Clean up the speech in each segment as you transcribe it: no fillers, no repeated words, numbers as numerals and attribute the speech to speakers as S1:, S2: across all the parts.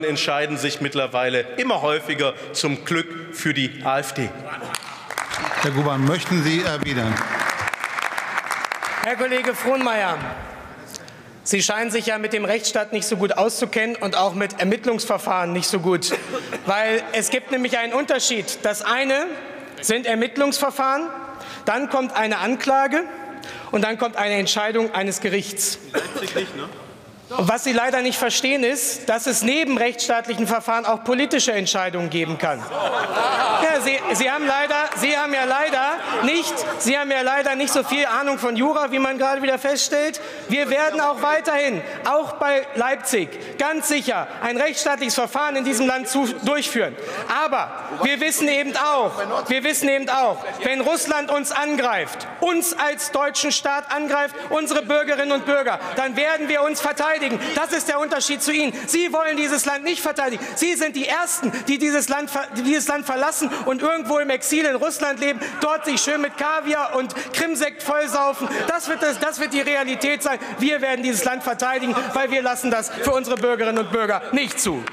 S1: entscheiden sich mittlerweile immer häufiger zum Glück für die AfD.
S2: Herr Gruban, möchten Sie erwidern?
S3: Herr Kollege Frohnmeier, Sie scheinen sich ja mit dem Rechtsstaat nicht so gut auszukennen und auch mit Ermittlungsverfahren nicht so gut. Weil es gibt nämlich einen Unterschied. Das eine sind Ermittlungsverfahren, dann kommt eine Anklage und dann kommt eine Entscheidung eines Gerichts. Und was Sie leider nicht verstehen ist, dass es neben rechtsstaatlichen Verfahren auch politische Entscheidungen geben kann. Ja, Sie haben ja leider nicht so viel Ahnung von Jura, wie man gerade wieder feststellt. Wir werden auch weiterhin, auch bei Leipzig, ganz sicher ein rechtsstaatliches Verfahren in diesem Land durchführen. Aber wir wissen eben auch, wenn Russland uns angreift, uns als deutschen Staat angreift, unsere Bürgerinnen und Bürger, dann werden wir uns verteidigen. Das ist der Unterschied zu Ihnen. Sie wollen dieses Land nicht verteidigen. Sie sind die Ersten, die dieses Land verlassen und irgendwo im Exil in Russland leben, dort sich schön mit Kaviar und Krimsekt vollsaufen. Das wird die Realität sein. Wir werden dieses Land verteidigen, weil wir lassen das für unsere Bürgerinnen und Bürger nicht zu.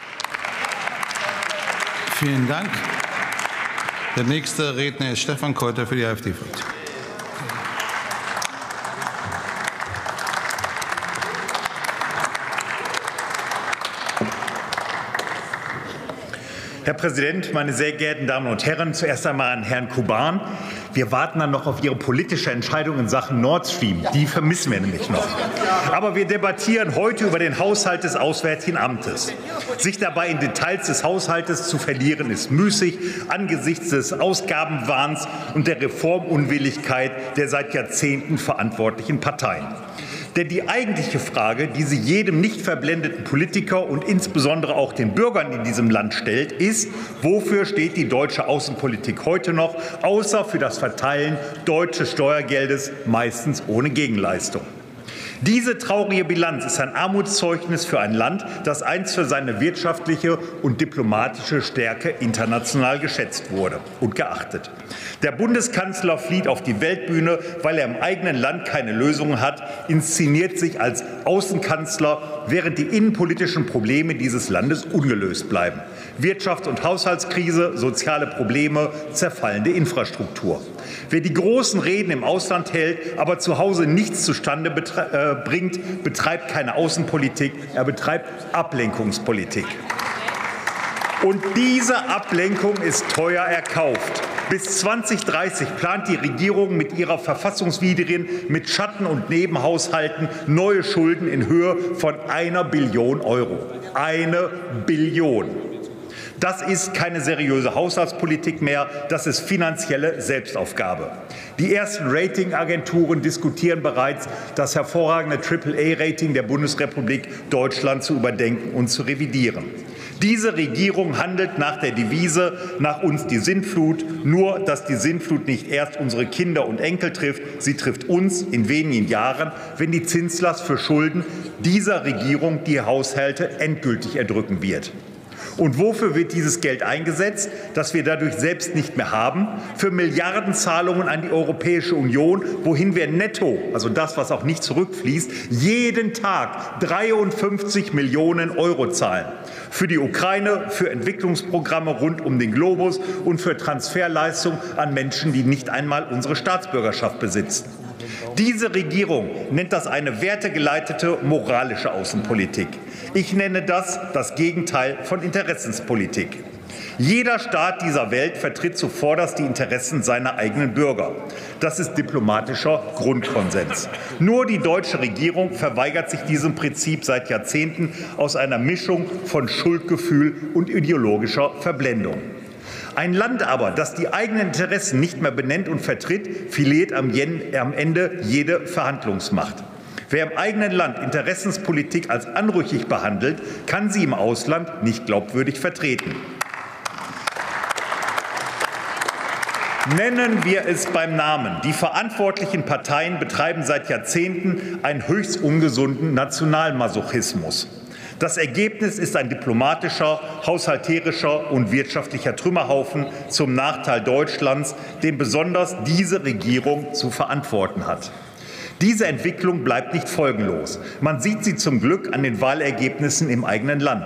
S2: Vielen Dank. Der nächste Redner ist Stefan Keuter für die AfD-Fraktion.
S4: Herr Präsident, meine sehr geehrten Damen und Herren! Zuerst einmal an Herrn Kuban. Wir warten dann noch auf Ihre politische Entscheidung in Sachen Nord Stream. Die vermissen wir nämlich noch. Aber wir debattieren heute über den Haushalt des Auswärtigen Amtes. Sich dabei in Details des Haushaltes zu verlieren, ist müßig angesichts des Ausgabenwahns und der Reformunwilligkeit der seit Jahrzehnten verantwortlichen Parteien. Denn die eigentliche Frage, die sich jedem nicht verblendeten Politiker und insbesondere auch den Bürgern in diesem Land stellt, ist, wofür steht die deutsche Außenpolitik heute noch, außer für das Verteilen deutsches Steuergeldes, meistens ohne Gegenleistung. Diese traurige Bilanz ist ein Armutszeugnis für ein Land, das einst für seine wirtschaftliche und diplomatische Stärke international geschätzt wurde und geachtet. Der Bundeskanzler flieht auf die Weltbühne, weil er im eigenen Land keine Lösungen hat, inszeniert sich als Außenkanzler, während die innenpolitischen Probleme dieses Landes ungelöst bleiben. Wirtschafts- und Haushaltskrise, soziale Probleme, zerfallende Infrastruktur. Wer die großen Reden im Ausland hält, aber zu Hause nichts zustande bringt, betreibt keine Außenpolitik, er betreibt Ablenkungspolitik. Und diese Ablenkung ist teuer erkauft. Bis 2030 plant die Regierung mit ihrer verfassungswidrigen, mit Schatten- und Nebenhaushalten neue Schulden in Höhe von 1 Billion Euro. 1 Billion. Das ist keine seriöse Haushaltspolitik mehr, das ist finanzielle Selbstaufgabe. Die ersten Ratingagenturen diskutieren bereits, das hervorragende AAA-Rating der Bundesrepublik Deutschland zu überdenken und zu revidieren. Diese Regierung handelt nach der Devise „Nach uns die Sintflut“, nur dass die Sintflut nicht erst unsere Kinder und Enkel trifft, sie trifft uns in wenigen Jahren, wenn die Zinslast für Schulden dieser Regierung die Haushalte endgültig erdrücken wird. Und wofür wird dieses Geld eingesetzt, das wir dadurch selbst nicht mehr haben? Für Milliardenzahlungen an die Europäische Union, wohin wir netto, also das, was auch nicht zurückfließt, jeden Tag 53 Millionen Euro zahlen. Für die Ukraine, für Entwicklungsprogramme rund um den Globus und für Transferleistungen an Menschen, die nicht einmal unsere Staatsbürgerschaft besitzen. Diese Regierung nennt das eine wertegeleitete moralische Außenpolitik. Ich nenne das Gegenteil von Interessenspolitik. Jeder Staat dieser Welt vertritt zuvorderst die Interessen seiner eigenen Bürger. Das ist diplomatischer Grundkonsens. Nur die deutsche Regierung verweigert sich diesem Prinzip seit Jahrzehnten aus einer Mischung von Schuldgefühl und ideologischer Verblendung. Ein Land aber, das die eigenen Interessen nicht mehr benennt und vertritt, verliert am Ende jede Verhandlungsmacht. Wer im eigenen Land Interessenspolitik als anrüchig behandelt, kann sie im Ausland nicht glaubwürdig vertreten. Nennen wir es beim Namen. Die verantwortlichen Parteien betreiben seit Jahrzehnten einen höchst ungesunden Nationalmasochismus. Das Ergebnis ist ein diplomatischer, haushalterischer und wirtschaftlicher Trümmerhaufen zum Nachteil Deutschlands, den besonders diese Regierung zu verantworten hat. Diese Entwicklung bleibt nicht folgenlos. Man sieht sie zum Glück an den Wahlergebnissen im eigenen Land.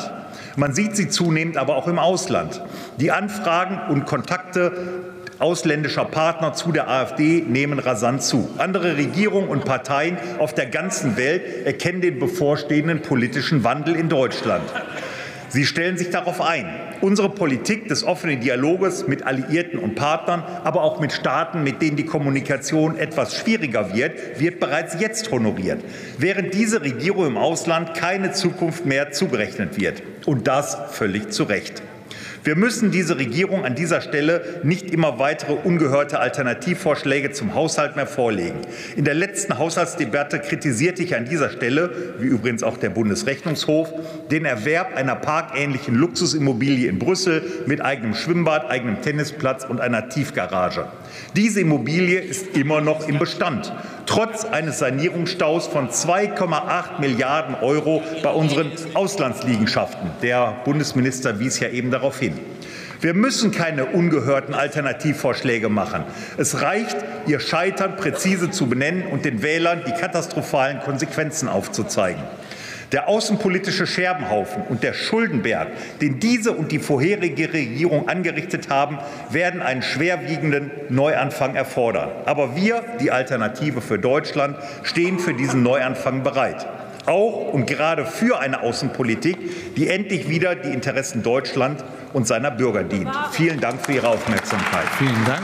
S4: Man sieht sie zunehmend aber auch im Ausland. Die Anfragen und Kontakte ausländischer Partner zu der AfD nehmen rasant zu. Andere Regierungen und Parteien auf der ganzen Welt erkennen den bevorstehenden politischen Wandel in Deutschland. Sie stellen sich darauf ein. Unsere Politik des offenen Dialoges mit Alliierten und Partnern, aber auch mit Staaten, mit denen die Kommunikation etwas schwieriger wird bereits jetzt honoriert, während diese Regierung im Ausland keine Zukunft mehr zugerechnet wird. Und das völlig zu Recht. Wir müssen dieser Regierung an dieser Stelle nicht immer weitere ungehörte Alternativvorschläge zum Haushalt mehr vorlegen. In der letzten Haushaltsdebatte kritisierte ich an dieser Stelle, wie übrigens auch der Bundesrechnungshof, den Erwerb einer parkähnlichen Luxusimmobilie in Brüssel mit eigenem Schwimmbad, eigenem Tennisplatz und einer Tiefgarage. Diese Immobilie ist immer noch im Bestand, trotz eines Sanierungsstaus von 2,8 Milliarden € bei unseren Auslandsliegenschaften. Der Bundesminister wies ja eben darauf hin. Wir müssen keine ungehörten Alternativvorschläge machen. Es reicht, ihr Scheitern präzise zu benennen und den Wählern die katastrophalen Konsequenzen aufzuzeigen. Der außenpolitische Scherbenhaufen und der Schuldenberg, den diese und die vorherige Regierung angerichtet haben, werden einen schwerwiegenden Neuanfang erfordern. Aber wir, die Alternative für Deutschland, stehen für diesen Neuanfang bereit. Auch und gerade für eine Außenpolitik, die endlich wieder die Interessen Deutschlands und seiner Bürger dient. Vielen Dank für Ihre Aufmerksamkeit.
S2: Vielen Dank.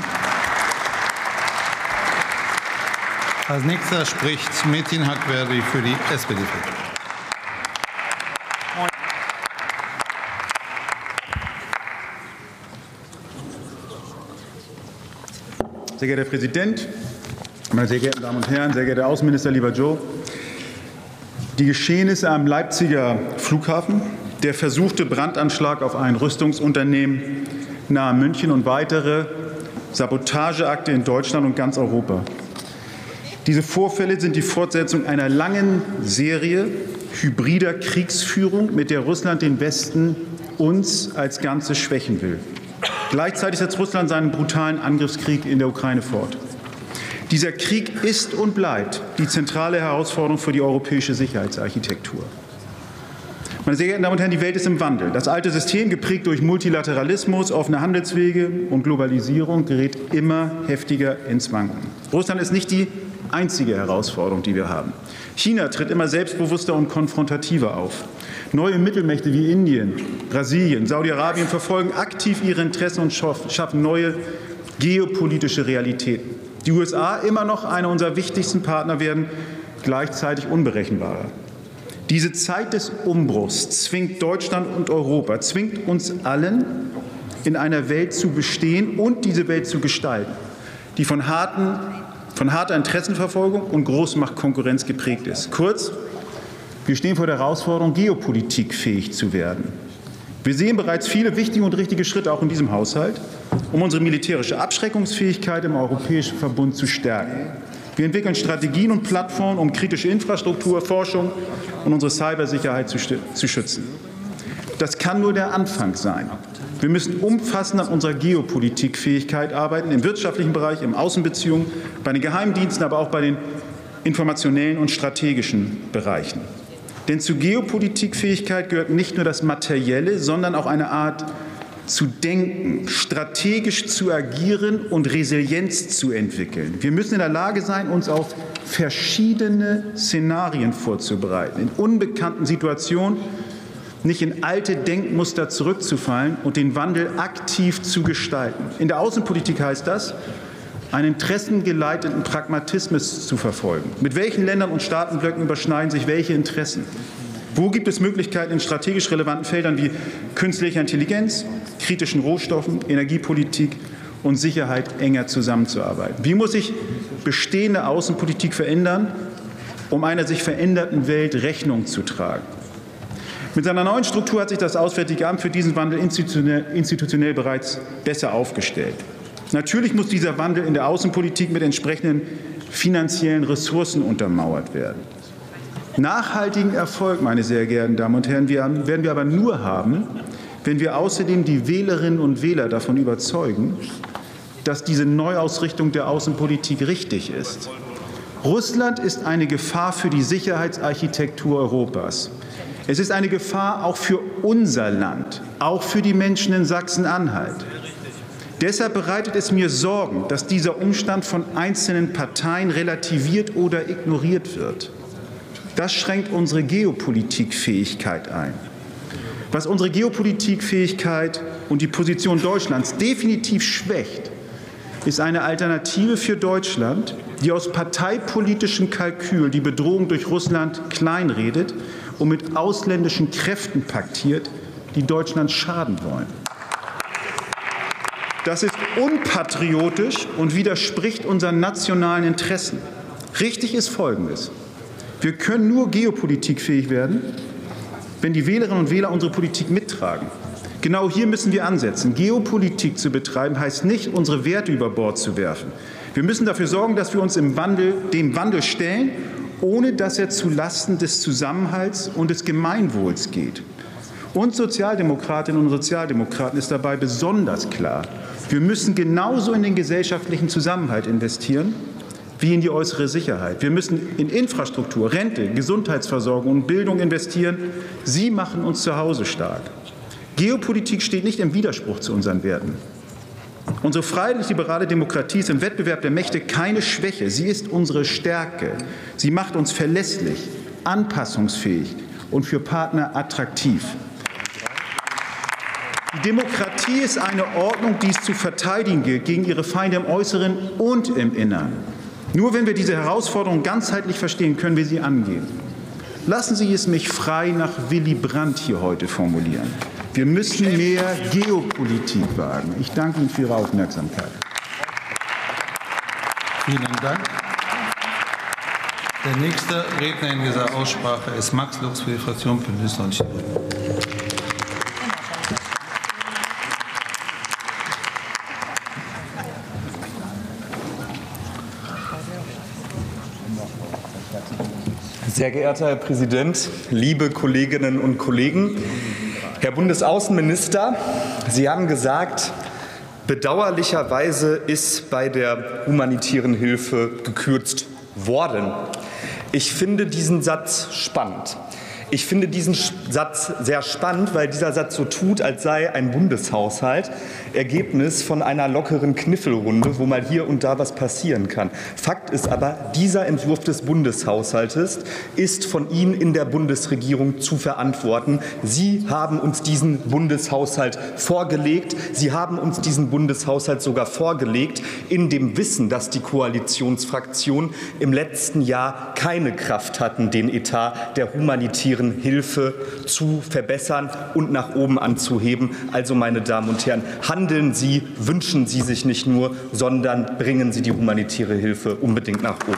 S2: Als nächster spricht Metin Hakkverdi für die SPD.
S5: Sehr geehrter Herr Präsident, meine sehr geehrten Damen und Herren, sehr geehrter Außenminister, lieber Joe! Die Geschehnisse am Leipziger Flughafen, der versuchte Brandanschlag auf ein Rüstungsunternehmen nahe München und weitere Sabotageakte in Deutschland und ganz Europa. Diese Vorfälle sind die Fortsetzung einer langen Serie hybrider Kriegsführung, mit der Russland den Westen, uns als Ganzes schwächen will. Gleichzeitig setzt Russland seinen brutalen Angriffskrieg in der Ukraine fort. Dieser Krieg ist und bleibt die zentrale Herausforderung für die europäische Sicherheitsarchitektur. Meine sehr geehrten Damen und Herren, die Welt ist im Wandel. Das alte System, geprägt durch Multilateralismus, offene Handelswege und Globalisierung, gerät immer heftiger ins Wanken. Russland ist nicht die einzige Herausforderung, die wir haben. China tritt immer selbstbewusster und konfrontativer auf. Neue Mittelmächte wie Indien, Brasilien, Saudi-Arabien verfolgen aktiv ihre Interessen und schaffen neue geopolitische Realitäten. Die USA, immer noch einer unserer wichtigsten Partner, werden gleichzeitig unberechenbarer. Diese Zeit des Umbruchs zwingt Deutschland und Europa, zwingt uns allen, in einer Welt zu bestehen und diese Welt zu gestalten, die von harter Interessenverfolgung und Großmachtkonkurrenz geprägt ist. Kurz, wir stehen vor der Herausforderung, geopolitikfähig zu werden. Wir sehen bereits viele wichtige und richtige Schritte auch in diesem Haushalt, um unsere militärische Abschreckungsfähigkeit im Europäischen Verbund zu stärken. Wir entwickeln Strategien und Plattformen, um kritische Infrastruktur, Forschung und unsere Cybersicherheit zu schützen. Das kann nur der Anfang sein. Wir müssen umfassend an unserer Geopolitikfähigkeit arbeiten, im wirtschaftlichen Bereich, im Außenbeziehungen, bei den Geheimdiensten, aber auch bei den informationellen und strategischen Bereichen. Denn zu Geopolitikfähigkeit gehört nicht nur das Materielle, sondern auch eine Art zu denken, strategisch zu agieren und Resilienz zu entwickeln. Wir müssen in der Lage sein, uns auf verschiedene Szenarien vorzubereiten, in unbekannten Situationen nicht in alte Denkmuster zurückzufallen und den Wandel aktiv zu gestalten. In der Außenpolitik heißt das, einen interessengeleiteten Pragmatismus zu verfolgen. Mit welchen Ländern und Staatenblöcken überschneiden sich welche Interessen? Wo gibt es Möglichkeiten, in strategisch relevanten Feldern wie künstlicher Intelligenz, kritischen Rohstoffen, Energiepolitik und Sicherheit enger zusammenzuarbeiten? Wie muss sich bestehende Außenpolitik verändern, um einer sich veränderten Welt Rechnung zu tragen? Mit seiner neuen Struktur hat sich das Auswärtige Amt für diesen Wandel institutionell bereits besser aufgestellt. Natürlich muss dieser Wandel in der Außenpolitik mit entsprechenden finanziellen Ressourcen untermauert werden. Nachhaltigen Erfolg, meine sehr geehrten Damen und Herren, werden wir aber nur haben, wenn wir außerdem die Wählerinnen und Wähler davon überzeugen, dass diese Neuausrichtung der Außenpolitik richtig ist. Russland ist eine Gefahr für die Sicherheitsarchitektur Europas. Es ist eine Gefahr auch für unser Land, auch für die Menschen in Sachsen-Anhalt. Deshalb bereitet es mir Sorgen, dass dieser Umstand von einzelnen Parteien relativiert oder ignoriert wird. Das schränkt unsere Geopolitikfähigkeit ein. Was unsere Geopolitikfähigkeit und die Position Deutschlands definitiv schwächt, ist eine Alternative für Deutschland, die aus parteipolitischem Kalkül die Bedrohung durch Russland kleinredet und mit ausländischen Kräften paktiert, die Deutschland schaden wollen. Das ist unpatriotisch und widerspricht unseren nationalen Interessen. Richtig ist Folgendes. Wir können nur geopolitikfähig werden, wenn die Wählerinnen und Wähler unsere Politik mittragen. Genau hier müssen wir ansetzen. Geopolitik zu betreiben heißt nicht, unsere Werte über Bord zu werfen. Wir müssen dafür sorgen, dass wir uns dem Wandel stellen, ohne dass er zulasten des Zusammenhalts und des Gemeinwohls geht. Uns Sozialdemokratinnen und Sozialdemokraten ist dabei besonders klar, wir müssen genauso in den gesellschaftlichen Zusammenhalt investieren wie in die äußere Sicherheit. Wir müssen in Infrastruktur, Rente, Gesundheitsversorgung und Bildung investieren. Sie machen uns zu Hause stark. Geopolitik steht nicht im Widerspruch zu unseren Werten. Unsere freiheitlich-liberale Demokratie ist im Wettbewerb der Mächte keine Schwäche. Sie ist unsere Stärke. Sie macht uns verlässlich, anpassungsfähig und für Partner attraktiv. Die Demokratie ist eine Ordnung, die es zu verteidigen gilt gegen ihre Feinde im Äußeren und im Innern. Nur wenn wir diese Herausforderung ganzheitlich verstehen, können wir sie angehen. Lassen Sie es mich frei nach Willy Brandt hier heute formulieren. Wir müssen mehr Geopolitik wagen. Ich danke Ihnen für Ihre Aufmerksamkeit.
S2: Vielen Dank. Der nächste Redner in dieser Aussprache ist Max Lux für die Fraktion Bündnis 90 Die Grünen.
S6: Sehr geehrter Herr Präsident, liebe Kolleginnen und Kollegen! Herr Bundesaußenminister, Sie haben gesagt, bedauerlicherweise ist bei der humanitären Hilfe gekürzt worden. Ich finde diesen Satz spannend. Ich finde diesen Satz sehr spannend, weil dieser Satz so tut, als sei ein Bundeshaushalt Ergebnis von einer lockeren Kniffelrunde, wo mal hier und da was passieren kann. Fakt ist aber, dieser Entwurf des Bundeshaushaltes ist von Ihnen in der Bundesregierung zu verantworten. Sie haben uns diesen Bundeshaushalt vorgelegt. Sie haben uns diesen Bundeshaushalt sogar vorgelegt, in dem Wissen, dass die Koalitionsfraktionen im letzten Jahr keine Kraft hatten, den Etat der humanitären Hilfe zu verbessern und nach oben anzuheben. Also, meine Damen und Herren, handeln Sie, wünschen Sie sich nicht nur, sondern bringen Sie die humanitäre Hilfe unbedingt nach oben.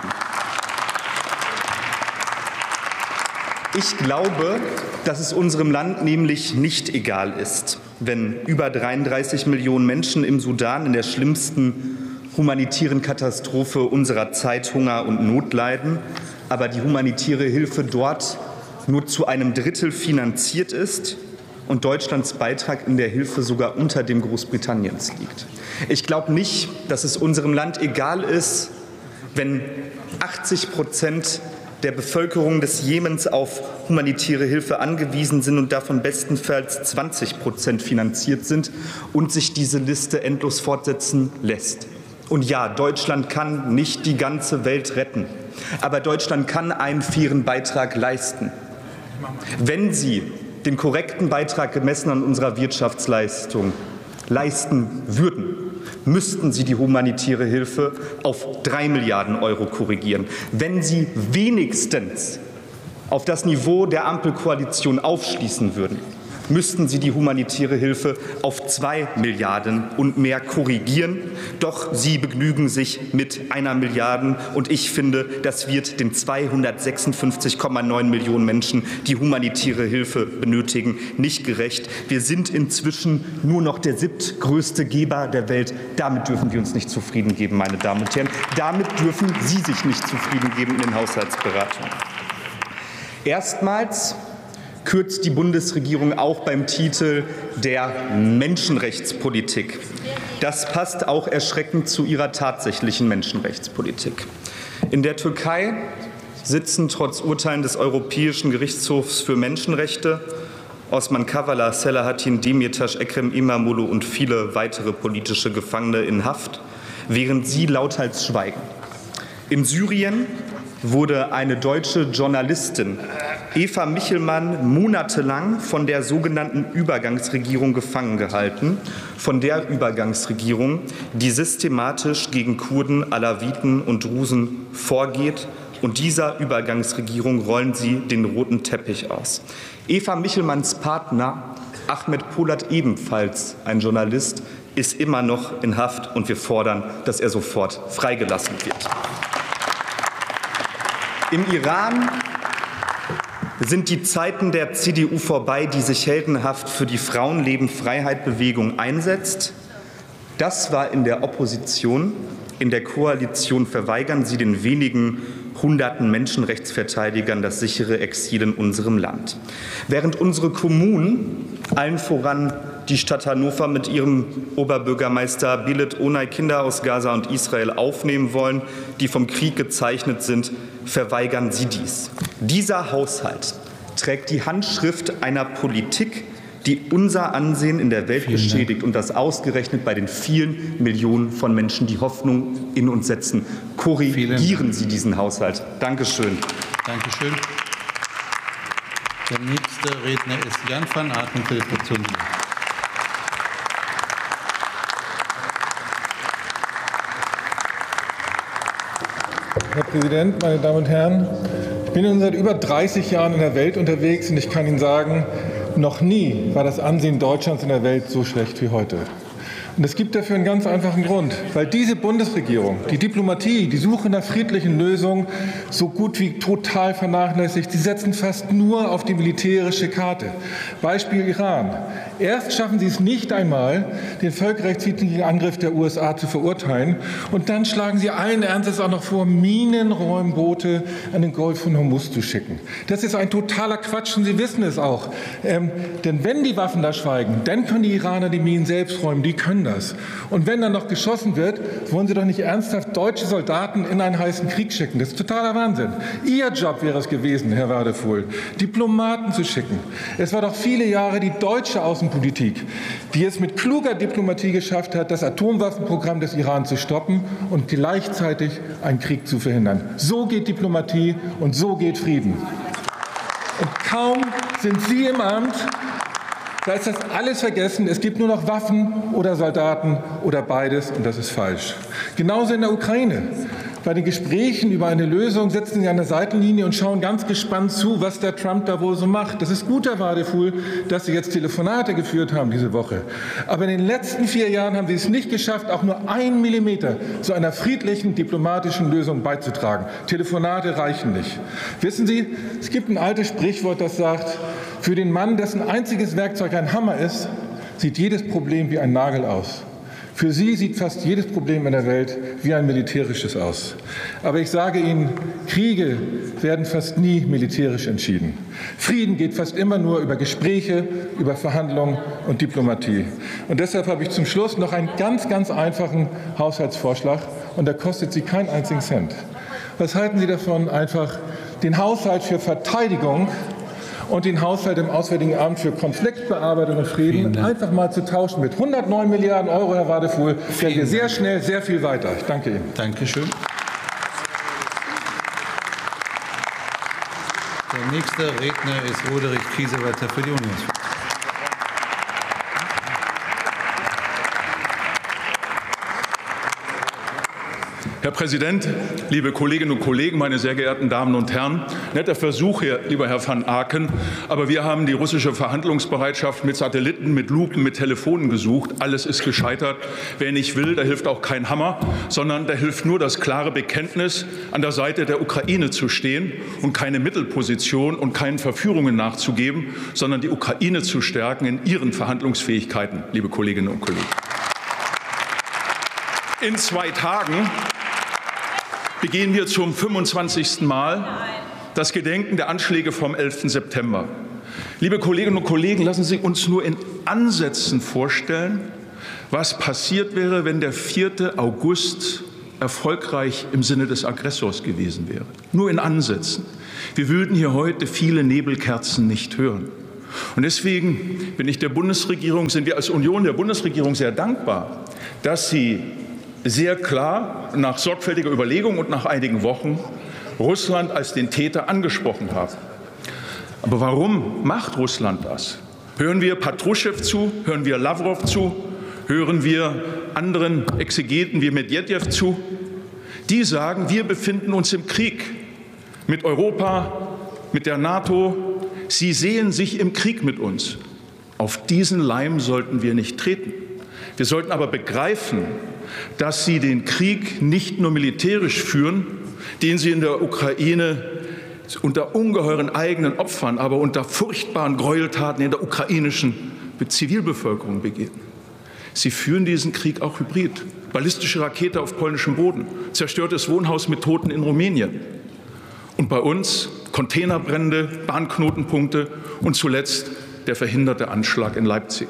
S6: Ich glaube, dass es unserem Land nämlich nicht egal ist, wenn über 33 Millionen Menschen im Sudan in der schlimmsten humanitären Katastrophe unserer Zeit Hunger und Not leiden, aber die humanitäre Hilfe dort nur zu einem Drittel finanziert ist und Deutschlands Beitrag in der Hilfe sogar unter dem Großbritanniens liegt. Ich glaube nicht, dass es unserem Land egal ist, wenn 80% der Bevölkerung des Jemens auf humanitäre Hilfe angewiesen sind und davon bestenfalls 20% finanziert sind und sich diese Liste endlos fortsetzen lässt. Und ja, Deutschland kann nicht die ganze Welt retten, aber Deutschland kann einen fairen Beitrag leisten. Wenn Sie den korrekten Beitrag gemessen an unserer Wirtschaftsleistung leisten würden, müssten Sie die humanitäre Hilfe auf 3 Milliarden Euro korrigieren. Wenn Sie wenigstens auf das Niveau der Ampelkoalition aufschließen würden, müssten Sie die humanitäre Hilfe auf 2 Milliarden und mehr korrigieren. Doch Sie begnügen sich mit 1 Milliarde. Und ich finde, das wird den 256,9 Millionen Menschen, die humanitäre Hilfe benötigen, nicht gerecht. Wir sind inzwischen nur noch der 7. größte Geber der Welt. Damit dürfen wir uns nicht zufrieden geben, meine Damen und Herren. Damit dürfen Sie sich nicht zufrieden geben in den Haushaltsberatungen. Erstmals kürzt die Bundesregierung auch beim Titel der Menschenrechtspolitik. Das passt auch erschreckend zu ihrer tatsächlichen Menschenrechtspolitik. In der Türkei sitzen trotz Urteilen des Europäischen Gerichtshofs für Menschenrechte Osman Kavala, Selahattin Demirtas, Ekrem İmamoğlu und viele weitere politische Gefangene in Haft, während sie lauthals schweigen. In Syrien wurde eine deutsche Journalistin, Eva Michelmann, monatelang von der sogenannten Übergangsregierung gefangen gehalten, von der Übergangsregierung, die systematisch gegen Kurden, Alawiten und Drusen vorgeht. Und dieser Übergangsregierung rollen sie den roten Teppich aus. Eva Michelmanns Partner, Ahmed Polat, ebenfalls ein Journalist, ist immer noch in Haft, und wir fordern, dass er sofort freigelassen wird. Im Iran sind die Zeiten der CDU vorbei, die sich heldenhaft für die Frauenleben-Freiheit-Bewegung einsetzt. Das war in der Opposition. In der Koalition verweigern sie den wenigen hunderten Menschenrechtsverteidigern das sichere Exil in unserem Land. Während unsere Kommunen, allen voran die Stadt Hannover mit ihrem Oberbürgermeister Bilet Onay, Kinder aus Gaza und Israel aufnehmen wollen, die vom Krieg gezeichnet sind, verweigern sie dies. Dieser Haushalt trägt die Handschrift einer Politik, die unser Ansehen in der Welt beschädigt, und das ausgerechnet bei den vielen Millionen von Menschen, die Hoffnung in uns setzen. Korrigieren Sie diesen Haushalt. Dankeschön.
S2: Dankeschön. Der nächste Redner ist Jan van Aken für die Fraktion.
S7: Herr Präsident, meine Damen und Herren! Ich bin nun seit über 30 Jahren in der Welt unterwegs, und ich kann Ihnen sagen, noch nie war das Ansehen Deutschlands in der Welt so schlecht wie heute. Und es gibt dafür einen ganz einfachen Grund, weil diese Bundesregierung die Diplomatie, die Suche nach friedlichen Lösungen so gut wie total vernachlässigt. Sie setzen fast nur auf die militärische Karte. Beispiel Iran. Erst schaffen sie es nicht einmal, den völkerrechtswidrigen Angriff der USA zu verurteilen, und dann schlagen sie allen Ernstes auch noch vor, Minenräumboote an den Golf von Hormuz zu schicken. Das ist ein totaler Quatsch, und Sie wissen es auch. Denn wenn die Waffen da schweigen, dann können die Iraner die Minen selbst räumen. Die können das. Und wenn dann noch geschossen wird, wollen Sie doch nicht ernsthaft deutsche Soldaten in einen heißen Krieg schicken. Das ist totaler Wahnsinn. Ihr Job wäre es gewesen, Herr Wadefuhl, Diplomaten zu schicken. Es war doch viele Jahre die deutsche Außenpolitik, die es mit kluger Diplomatie geschafft hat, das Atomwaffenprogramm des Iran zu stoppen und gleichzeitig einen Krieg zu verhindern. So geht Diplomatie und so geht Frieden. Und kaum sind Sie im Amt, da ist das alles vergessen. Es gibt nur noch Waffen oder Soldaten oder beides, und das ist falsch. Genauso in der Ukraine. Bei den Gesprächen über eine Lösung sitzen Sie an der Seitenlinie und schauen ganz gespannt zu, was der Trump da wohl so macht. Das ist gut, Herr Wadefuhl, dass Sie jetzt Telefonate geführt haben diese Woche. Aber in den letzten 4 Jahren haben Sie es nicht geschafft, auch nur 1 Millimeter zu einer friedlichen diplomatischen Lösung beizutragen. Telefonate reichen nicht. Wissen Sie, es gibt ein altes Sprichwort, das sagt, für den Mann, dessen einziges Werkzeug ein Hammer ist, sieht jedes Problem wie ein Nagel aus. Für Sie sieht fast jedes Problem in der Welt wie ein militärisches aus. Aber ich sage Ihnen, Kriege werden fast nie militärisch entschieden. Frieden geht fast immer nur über Gespräche, über Verhandlungen und Diplomatie. Und deshalb habe ich zum Schluss noch einen ganz, ganz einfachen Haushaltsvorschlag, und der kostet Sie keinen einzigen Cent. Was halten Sie davon, einfach den Haushalt für Verteidigung und den Haushalt im Auswärtigen Amt für Konfliktbearbeitung und Frieden einfach mal zu tauschen mit 109 Milliarden Euro, Herr Wadefuhl, wären wir sehr schnell sehr viel weiter. Ich danke Ihnen.
S2: Dankeschön. Der nächste Redner ist Roderich Kiesewetter für die Unionsfraktion.
S8: Herr Präsident, liebe Kolleginnen und Kollegen, meine sehr geehrten Damen und Herren! Netter Versuch hier, lieber Herr van Aken, aber wir haben die russische Verhandlungsbereitschaft mit Satelliten, mit Lupen, mit Telefonen gesucht. Alles ist gescheitert. Wer nicht will, da hilft auch kein Hammer, sondern da hilft nur das klare Bekenntnis, an der Seite der Ukraine zu stehen und keine Mittelposition und keinen Verführungen nachzugeben, sondern die Ukraine zu stärken in ihren Verhandlungsfähigkeiten, liebe Kolleginnen und Kollegen. In 2 Tagen begehen wir zum 25. Mal das Gedenken der Anschläge vom 11. September. Liebe Kolleginnen und Kollegen, lassen Sie uns nur in Ansätzen vorstellen, was passiert wäre, wenn der 4. August erfolgreich im Sinne des Aggressors gewesen wäre. Nur in Ansätzen. Wir würden hier heute viele Nebelkerzen nicht hören. Und deswegen sind wir als Union der Bundesregierung sehr dankbar, dass sie sehr klar nach sorgfältiger Überlegung und nach einigen Wochen Russland als den Täter angesprochen haben. Aber warum macht Russland das? Hören wir Patruschew zu? Hören wir Lawrow zu? Hören wir anderen Exegeten wie Medvedev zu? Die sagen, wir befinden uns im Krieg mit Europa, mit der NATO. Sie sehen sich im Krieg mit uns. Auf diesen Leim sollten wir nicht treten. Wir sollten aber begreifen, dass sie den Krieg nicht nur militärisch führen, den sie in der Ukraine unter ungeheuren eigenen Opfern, aber unter furchtbaren Gräueltaten in der ukrainischen Zivilbevölkerung begehen. Sie führen diesen Krieg auch hybrid. Ballistische Rakete auf polnischem Boden, zerstörtes Wohnhaus mit Toten in Rumänien. Und bei uns Containerbrände, Bahnknotenpunkte und zuletzt der verhinderte Anschlag in Leipzig.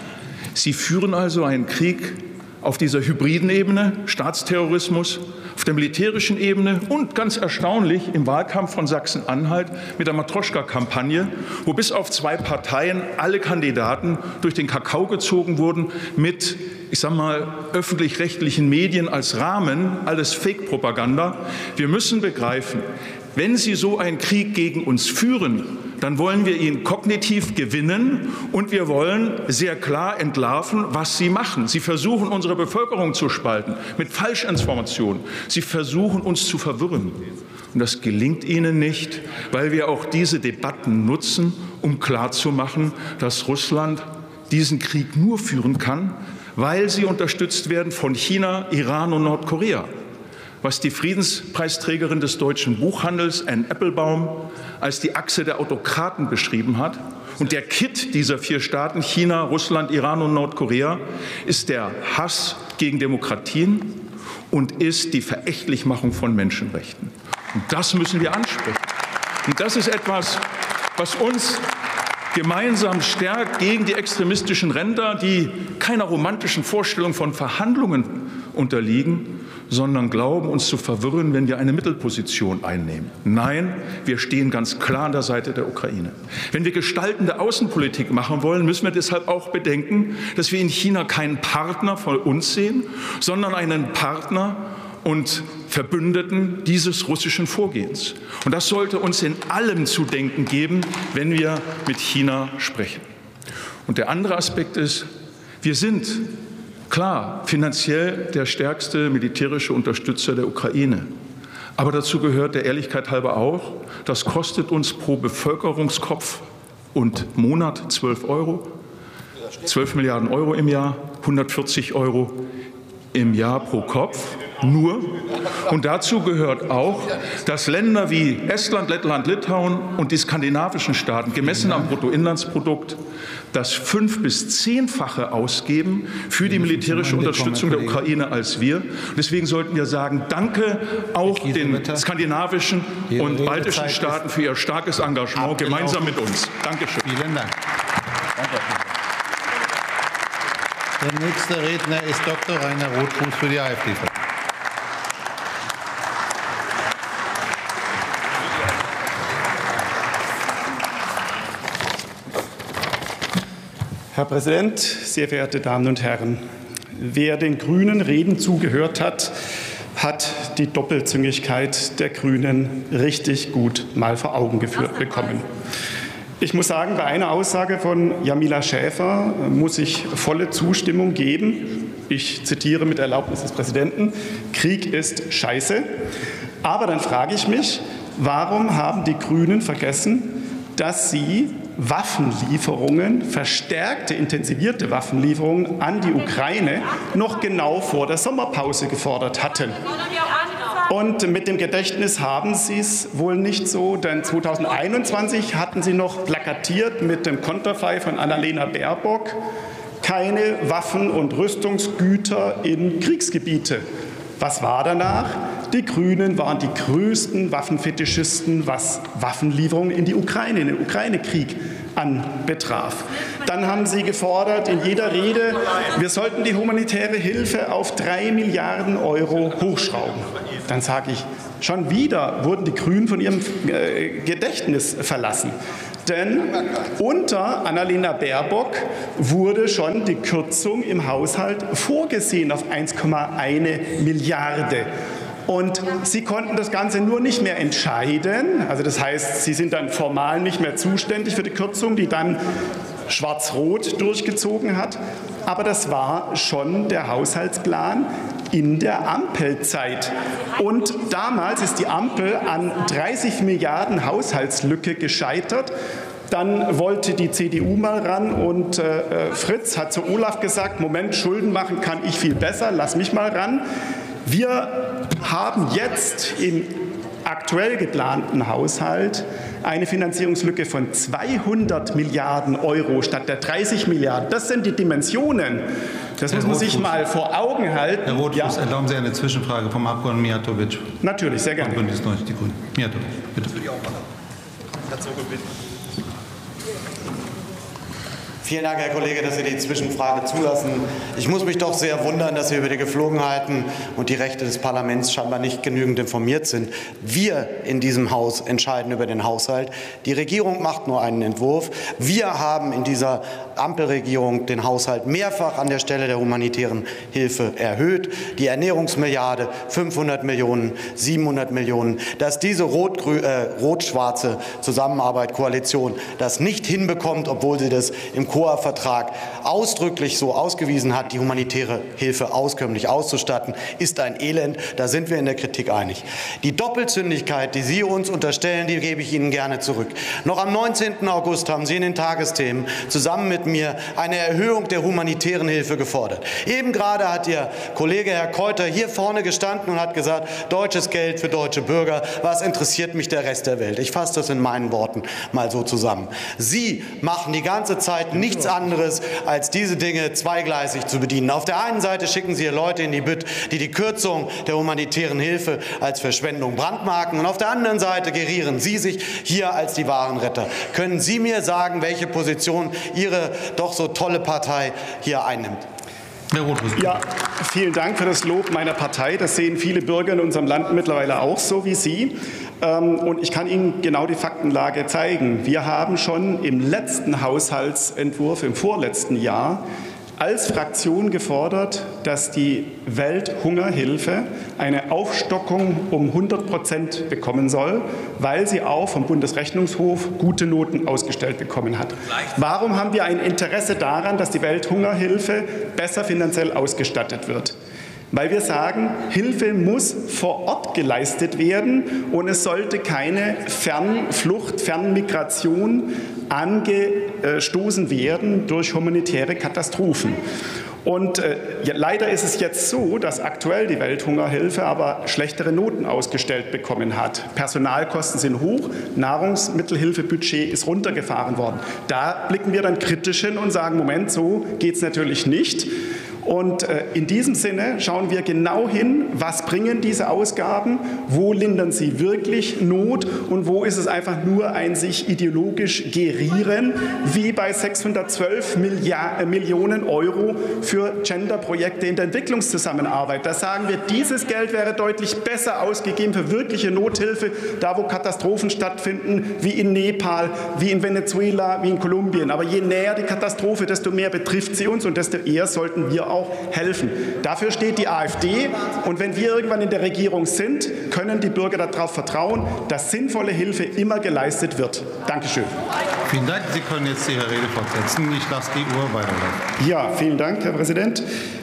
S8: Sie führen also einen Krieg auf dieser hybriden Ebene, Staatsterrorismus, auf der militärischen Ebene und ganz erstaunlich im Wahlkampf von Sachsen-Anhalt mit der Matroschka-Kampagne, wo bis auf 2 Parteien alle Kandidaten durch den Kakao gezogen wurden mit, ich sage mal, öffentlich-rechtlichen Medien als Rahmen, alles Fake-Propaganda. Wir müssen begreifen, wenn Sie so einen Krieg gegen uns führen, dann wollen wir ihn kognitiv gewinnen und wir wollen sehr klar entlarven, was Sie machen. Sie versuchen, unsere Bevölkerung zu spalten mit Falschinformationen. Sie versuchen, uns zu verwirren. Und das gelingt Ihnen nicht, weil wir auch diese Debatten nutzen, um klarzumachen, dass Russland diesen Krieg nur führen kann, weil sie unterstützt werden von China, Iran und Nordkorea. Was die Friedenspreisträgerin des deutschen Buchhandels, Anne Applebaum, als die Achse der Autokraten beschrieben hat. Und der Kitt dieser 4 Staaten, China, Russland, Iran und Nordkorea, ist der Hass gegen Demokratien und ist die Verächtlichmachung von Menschenrechten. Und das müssen wir ansprechen. Und das ist etwas, was uns gemeinsam stärkt gegen die extremistischen Ränder, die keiner romantischen Vorstellung von Verhandlungen unterliegen, sondern glauben, uns zu verwirren, wenn wir eine Mittelposition einnehmen. Nein, wir stehen ganz klar an der Seite der Ukraine. Wenn wir gestaltende Außenpolitik machen wollen, müssen wir deshalb auch bedenken, dass wir in China keinen Partner von uns sehen, sondern einen Partner und Verbündeten dieses russischen Vorgehens. Und das sollte uns in allem zu denken geben, wenn wir mit China sprechen. Und der andere Aspekt ist, wir sind klar finanziell der stärkste militärische Unterstützer der Ukraine. Aber dazu gehört der Ehrlichkeit halber auch, das kostet uns pro Bevölkerungskopf und Monat 12 Euro, 12 Milliarden Euro im Jahr, 140 Euro im Jahr pro Kopf. Nur. Und dazu gehört auch, dass Länder wie Estland, Lettland, Litauen und die skandinavischen Staaten gemessen am Bruttoinlandsprodukt das 5- bis 10-fache ausgeben für die militärische Unterstützung der Ukraine als wir. Deswegen sollten wir sagen, danke auch den skandinavischen und baltischen Staaten für ihr starkes Engagement gemeinsam mit uns. Dankeschön.
S2: Vielen Dank. Der nächste Redner ist Dr. Rainer Rotfuß für die AfD.
S9: Herr Präsident, sehr verehrte Damen und Herren! Wer den Grünen Reden zugehört hat, hat die Doppelzüngigkeit der Grünen richtig gut mal vor Augen geführt bekommen. Ich muss sagen, bei einer Aussage von Jamila Schäfer muss ich volle Zustimmung geben. Ich zitiere mit Erlaubnis des Präsidenten: Krieg ist scheiße. Aber dann frage ich mich, warum haben die Grünen vergessen, dass sie Waffenlieferungen, verstärkte, intensivierte Waffenlieferungen an die Ukraine noch genau vor der Sommerpause gefordert hatten. Und mit dem Gedächtnis haben Sie es wohl nicht so, denn 2021 hatten Sie noch plakatiert mit dem Konterfei von Annalena Baerbock: keine Waffen- und Rüstungsgüter in Kriegsgebiete. Was war danach? die Grünen waren die größten Waffenfetischisten, was Waffenlieferungen in die Ukraine, in den Ukraine-Krieg anbetraf. Dann haben Sie gefordert in jeder Rede, wir sollten die humanitäre Hilfe auf 3 Milliarden Euro hochschrauben. Dann sage ich, schon wieder wurden die Grünen von ihrem Gedächtnis verlassen. Denn unter Annalena Baerbock wurde schon die Kürzung im Haushalt vorgesehen auf 1,1 Milliarde. Und Sie konnten das Ganze nur nicht mehr entscheiden. Also das heißt, Sie sind dann formal nicht mehr zuständig für die Kürzung, die dann Schwarz-Rot durchgezogen hat. Aber das war schon der Haushaltsplan in der Ampelzeit. Und damals ist die Ampel an 30 Milliarden Haushaltslücke gescheitert. Dann wollte die CDU mal ran und Fritz hat zu Olaf gesagt, Moment, Schulden machen kann ich viel besser, lass mich mal ran. Wir haben jetzt im aktuell geplanten Haushalt eine Finanzierungslücke von 200 Milliarden Euro statt der 30 Milliarden. Das sind die Dimensionen. Das muss man sich mal vor Augen halten.
S2: Herr Rothfuß, erlauben Sie eine Zwischenfrage vom Abgeordneten Mijatovic.
S9: Natürlich, sehr gerne.
S2: Bündnis 90 Die Grünen. Mijatovic, bitte.
S10: Vielen Dank, Herr Kollege, dass Sie die Zwischenfrage zulassen. Ich muss mich doch sehr wundern, dass Sie über die Geflogenheiten und die Rechte des Parlaments scheinbar nicht genügend informiert sind. Wir in diesem Haus entscheiden über den Haushalt. Die Regierung macht nur einen Entwurf. Wir haben in dieser Ampelregierung den Haushalt mehrfach an der Stelle der humanitären Hilfe erhöht. Die Ernährungsmilliarde 500 Millionen, 700 Millionen. Dass diese rot-schwarze Zusammenarbeit, Koalition das nicht hinbekommt, obwohl sie das im COA-Vertrag ausdrücklich so ausgewiesen hat, die humanitäre Hilfe auskömmlich auszustatten, ist ein Elend. Da sind wir in der Kritik einig. Die Doppelzündigkeit, die Sie uns unterstellen, die gebe ich Ihnen gerne zurück. Noch am 19. August haben Sie in den Tagesthemen zusammen mit mir eine Erhöhung der humanitären Hilfe gefordert. Eben gerade hat Ihr Kollege Herr Keuter hier vorne gestanden und hat gesagt, deutsches Geld für deutsche Bürger, was interessiert mich der Rest der Welt? Ich fasse das in meinen Worten mal so zusammen. Sie machen die ganze Zeit nichts anderes, als diese Dinge zweigleisig zu bedienen. Auf der einen Seite schicken Sie Leute in die Bütt, die die Kürzung der humanitären Hilfe als Verschwendung brandmarken, und auf der anderen Seite gerieren Sie sich hier als die wahren Retter. Können Sie mir sagen, welche Position Ihre doch so tolle Partei hier einnimmt?
S9: Ja, vielen Dank für das Lob meiner Partei. Das sehen viele Bürger in unserem Land mittlerweile auch so wie Sie. Und ich kann Ihnen genau die Faktenlage zeigen. Wir haben schon im letzten Haushaltsentwurf, im vorletzten Jahr, als Fraktion gefordert, dass die Welthungerhilfe eine Aufstockung um 100% bekommen soll, weil sie auch vom Bundesrechnungshof gute Noten ausgestellt bekommen hat. Warum haben wir ein Interesse daran, dass die Welthungerhilfe besser finanziell ausgestattet wird? Weil wir sagen, Hilfe muss vor Ort geleistet werden und es sollte keine Fernflucht, Fernmigration angestoßen werden durch humanitäre Katastrophen. Und leider ist es jetzt so, dass aktuell die Welthungerhilfe aber schlechtere Noten ausgestellt bekommen hat. Personalkosten sind hoch, Nahrungsmittelhilfebudget ist runtergefahren worden. Da blicken wir dann kritisch hin und sagen, Moment, so geht es natürlich nicht. Und in diesem Sinne schauen wir genau hin, was bringen diese Ausgaben, wo lindern sie wirklich Not und wo ist es einfach nur ein sich ideologisch gerieren, wie bei 612 Millionen Euro für Genderprojekte in der Entwicklungszusammenarbeit. Da sagen wir, dieses Geld wäre deutlich besser ausgegeben für wirkliche Nothilfe, da wo Katastrophen stattfinden, wie in Nepal, wie in Venezuela, wie in Kolumbien. Aber je näher die Katastrophe, desto mehr betrifft sie uns und desto eher sollten wir auch helfen. Dafür steht die AfD. Und wenn wir irgendwann in der Regierung sind, können die Bürger darauf vertrauen, dass sinnvolle Hilfe immer geleistet wird. Dankeschön.
S2: Vielen Dank. Sie können jetzt Ihre Rede fortsetzen. Ich lasse die Uhr weiterlaufen.
S9: Ja, vielen Dank, Herr Präsident.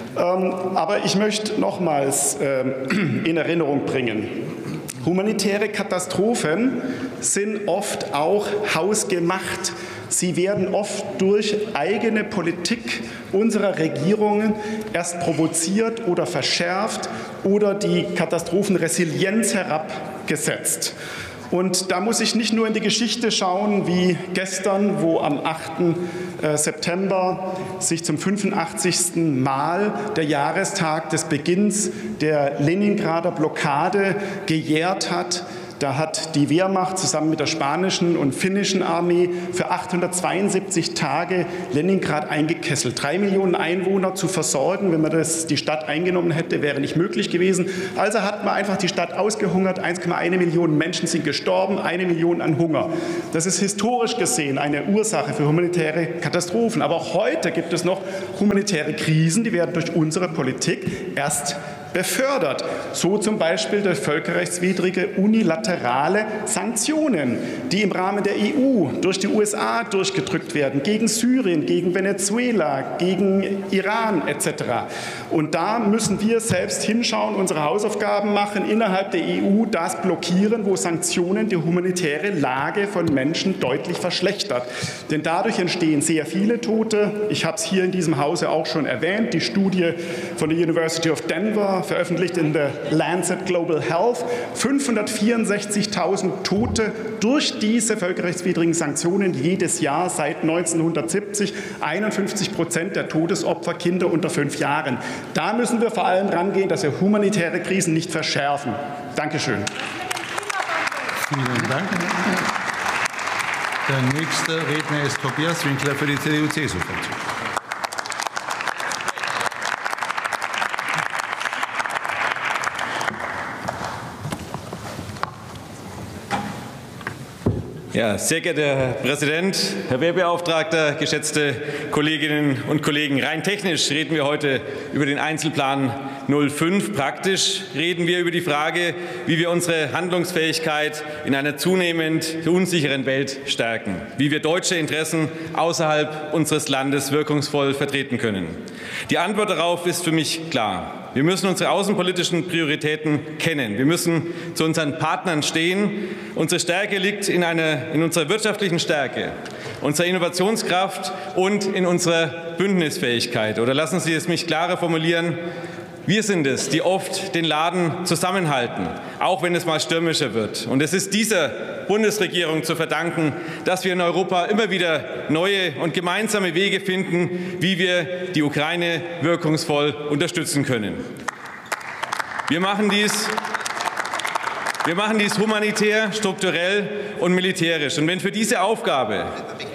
S9: Aber ich möchte nochmals in Erinnerung bringen, humanitäre Katastrophen sind oft auch hausgemacht. Sie werden oft durch eigene Politik unserer Regierungen erst provoziert oder verschärft oder die Katastrophenresilienz herabgesetzt. Und da muss ich nicht nur in die Geschichte schauen, wie gestern, wo am 8. September sich zum 85. Mal der Jahrestag des Beginns der Leningrader Blockade gejährt hat. Da hat die Wehrmacht zusammen mit der spanischen und finnischen Armee für 872 Tage Leningrad eingekesselt. 3 Millionen Einwohner zu versorgen, wenn man die Stadt eingenommen hätte, wäre nicht möglich gewesen. Also hat man einfach die Stadt ausgehungert. 1,1 Millionen Menschen sind gestorben, 1 Million an Hunger. Das ist historisch gesehen eine Ursache für humanitäre Katastrophen. Aber auch heute gibt es noch humanitäre Krisen, die werden durch unsere Politik erst befördert. So zum Beispiel durch völkerrechtswidrige unilaterale Sanktionen, die im Rahmen der EU durch die USA durchgedrückt werden, gegen Syrien, gegen Venezuela, gegen Iran etc. Und da müssen wir selbst hinschauen, unsere Hausaufgaben machen, innerhalb der EU das blockieren, wo Sanktionen die humanitäre Lage von Menschen deutlich verschlechtert. Denn dadurch entstehen sehr viele Tote. Ich habe es hier in diesem Hause auch schon erwähnt, die Studie von der University of Denver, veröffentlicht in der Lancet Global Health, 564.000 Tote durch diese völkerrechtswidrigen Sanktionen jedes Jahr seit 1970, 51% der Todesopfer Kinder unter 5 Jahren. Da müssen wir vor allem rangehen, dass wir humanitäre Krisen nicht verschärfen. Dankeschön.
S2: Vielen Dank. Der nächste Redner ist Tobias Winkler für die CDU-CSU-Fraktion.
S11: Ja, sehr geehrter Herr Präsident, Herr Wehrbeauftragter, geschätzte Kolleginnen und Kollegen! Rein technisch reden wir heute über den Einzelplan 05. Praktisch reden wir über die Frage, wie wir unsere Handlungsfähigkeit in einer zunehmend unsicheren Welt stärken, wie wir deutsche Interessen außerhalb unseres Landes wirkungsvoll vertreten können. Die Antwort darauf ist für mich klar. Wir müssen unsere außenpolitischen Prioritäten kennen. Wir müssen zu unseren Partnern stehen. Unsere Stärke liegt in unserer wirtschaftlichen Stärke, unserer Innovationskraft und in unserer Bündnisfähigkeit. Oder lassen Sie es mich klarer formulieren. Wir sind es, die oft den Laden zusammenhalten, auch wenn es mal stürmischer wird. Und es ist dieser Bundesregierung zu verdanken, dass wir in Europa immer wieder neue und gemeinsame Wege finden, wie wir die Ukraine wirkungsvoll unterstützen können. Wir machen dies humanitär, strukturell und militärisch. Und wenn für diese Aufgabe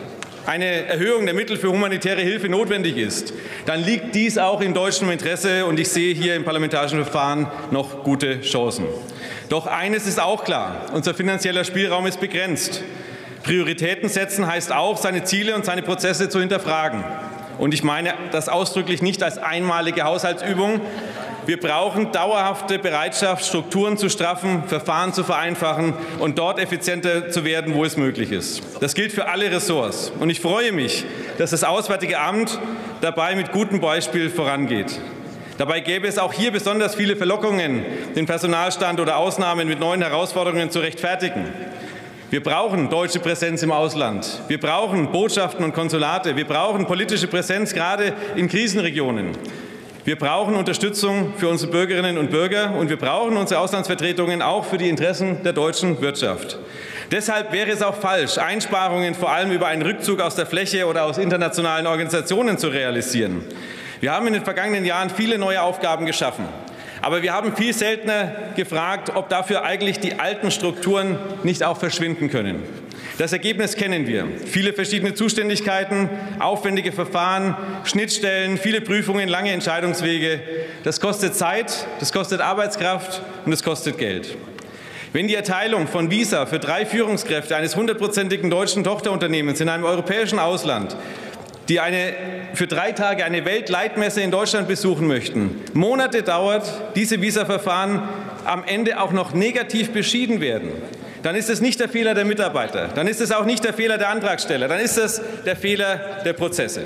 S11: eine Erhöhung der Mittel für humanitäre Hilfe notwendig ist, dann liegt dies auch in deutschem Interesse, und ich sehe hier im parlamentarischen Verfahren noch gute Chancen. Doch eines ist auch klar: Unser finanzieller Spielraum ist begrenzt. Prioritäten setzen heißt auch, seine Ziele und seine Prozesse zu hinterfragen. Und ich meine das ausdrücklich nicht als einmalige Haushaltsübung. Wir brauchen dauerhafte Bereitschaft, Strukturen zu straffen, Verfahren zu vereinfachen und dort effizienter zu werden, wo es möglich ist. Das gilt für alle Ressorts. Und ich freue mich, dass das Auswärtige Amt dabei mit gutem Beispiel vorangeht. Dabei gäbe es auch hier besonders viele Verlockungen, den Personalstand oder Ausnahmen mit neuen Herausforderungen zu rechtfertigen. Wir brauchen deutsche Präsenz im Ausland. Wir brauchen Botschaften und Konsulate. Wir brauchen politische Präsenz, gerade in Krisenregionen. Wir brauchen Unterstützung für unsere Bürgerinnen und Bürger, und wir brauchen unsere Auslandsvertretungen auch für die Interessen der deutschen Wirtschaft. Deshalb wäre es auch falsch, Einsparungen vor allem über einen Rückzug aus der Fläche oder aus internationalen Organisationen zu realisieren. Wir haben in den vergangenen Jahren viele neue Aufgaben geschaffen. Aber wir haben viel seltener gefragt, ob dafür eigentlich die alten Strukturen nicht auch verschwinden können. Das Ergebnis kennen wir. Viele verschiedene Zuständigkeiten, aufwendige Verfahren, Schnittstellen, viele Prüfungen, lange Entscheidungswege. Das kostet Zeit, das kostet Arbeitskraft und es kostet Geld. Wenn die Erteilung von Visa für 3 Führungskräfte eines 100-prozentigen deutschen Tochterunternehmens in einem europäischen Ausland, die für 3 Tage eine Weltleitmesse in Deutschland besuchen möchten, Monate dauert, diese Visaverfahren am Ende auch noch negativ beschieden werden, dann ist es nicht der Fehler der Mitarbeiter, dann ist es auch nicht der Fehler der Antragsteller, dann ist es der Fehler der Prozesse.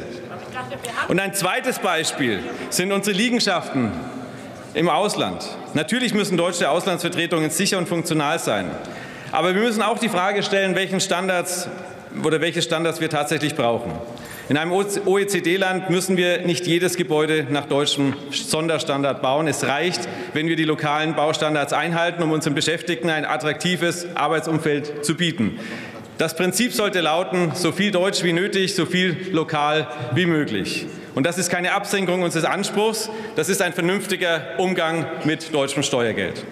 S11: Und ein zweites Beispiel sind unsere Liegenschaften im Ausland. Natürlich müssen deutsche Auslandsvertretungen sicher und funktional sein. Aber wir müssen auch die Frage stellen, welche Standards wir tatsächlich brauchen. In einem OECD-Land müssen wir nicht jedes Gebäude nach deutschem Sonderstandard bauen. Es reicht, wenn wir die lokalen Baustandards einhalten, um unseren Beschäftigten ein attraktives Arbeitsumfeld zu bieten. Das Prinzip sollte lauten, so viel Deutsch wie nötig, so viel lokal wie möglich. Und das ist keine Absenkung unseres Anspruchs, das ist ein vernünftiger Umgang mit deutschem Steuergeld.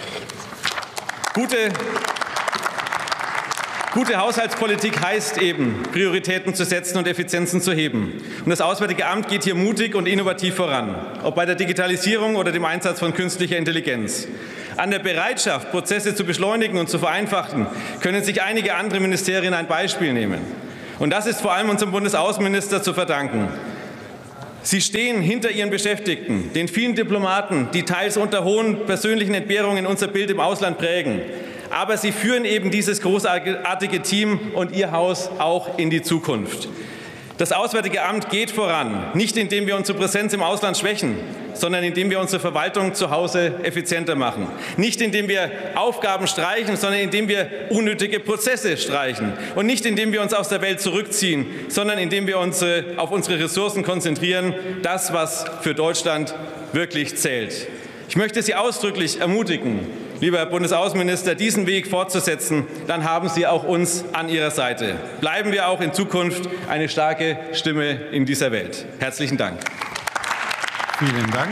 S11: Gute Haushaltspolitik heißt eben, Prioritäten zu setzen und Effizienzen zu heben. Und das Auswärtige Amt geht hier mutig und innovativ voran, ob bei der Digitalisierung oder dem Einsatz von künstlicher Intelligenz. An der Bereitschaft, Prozesse zu beschleunigen und zu vereinfachen, können sich einige andere Ministerien ein Beispiel nehmen. Und das ist vor allem unserem Bundesaußenminister zu verdanken. Sie stehen hinter ihren Beschäftigten, den vielen Diplomaten, die teils unter hohen persönlichen Entbehrungen unser Bild im Ausland prägen. Aber sie führen eben dieses großartige Team und ihr Haus auch in die Zukunft. Das Auswärtige Amt geht voran, nicht indem wir unsere Präsenz im Ausland schwächen, sondern indem wir unsere Verwaltung zu Hause effizienter machen. Nicht indem wir Aufgaben streichen, sondern indem wir unnötige Prozesse streichen. Und nicht indem wir uns aus der Welt zurückziehen, sondern indem wir uns auf unsere Ressourcen konzentrieren, das, was für Deutschland wirklich zählt. Ich möchte Sie ausdrücklich ermutigen, lieber Herr Bundesaußenminister, diesen Weg fortzusetzen, dann haben Sie auch uns an Ihrer Seite. Bleiben wir auch in Zukunft eine starke Stimme in dieser Welt. Herzlichen Dank.
S2: Vielen Dank.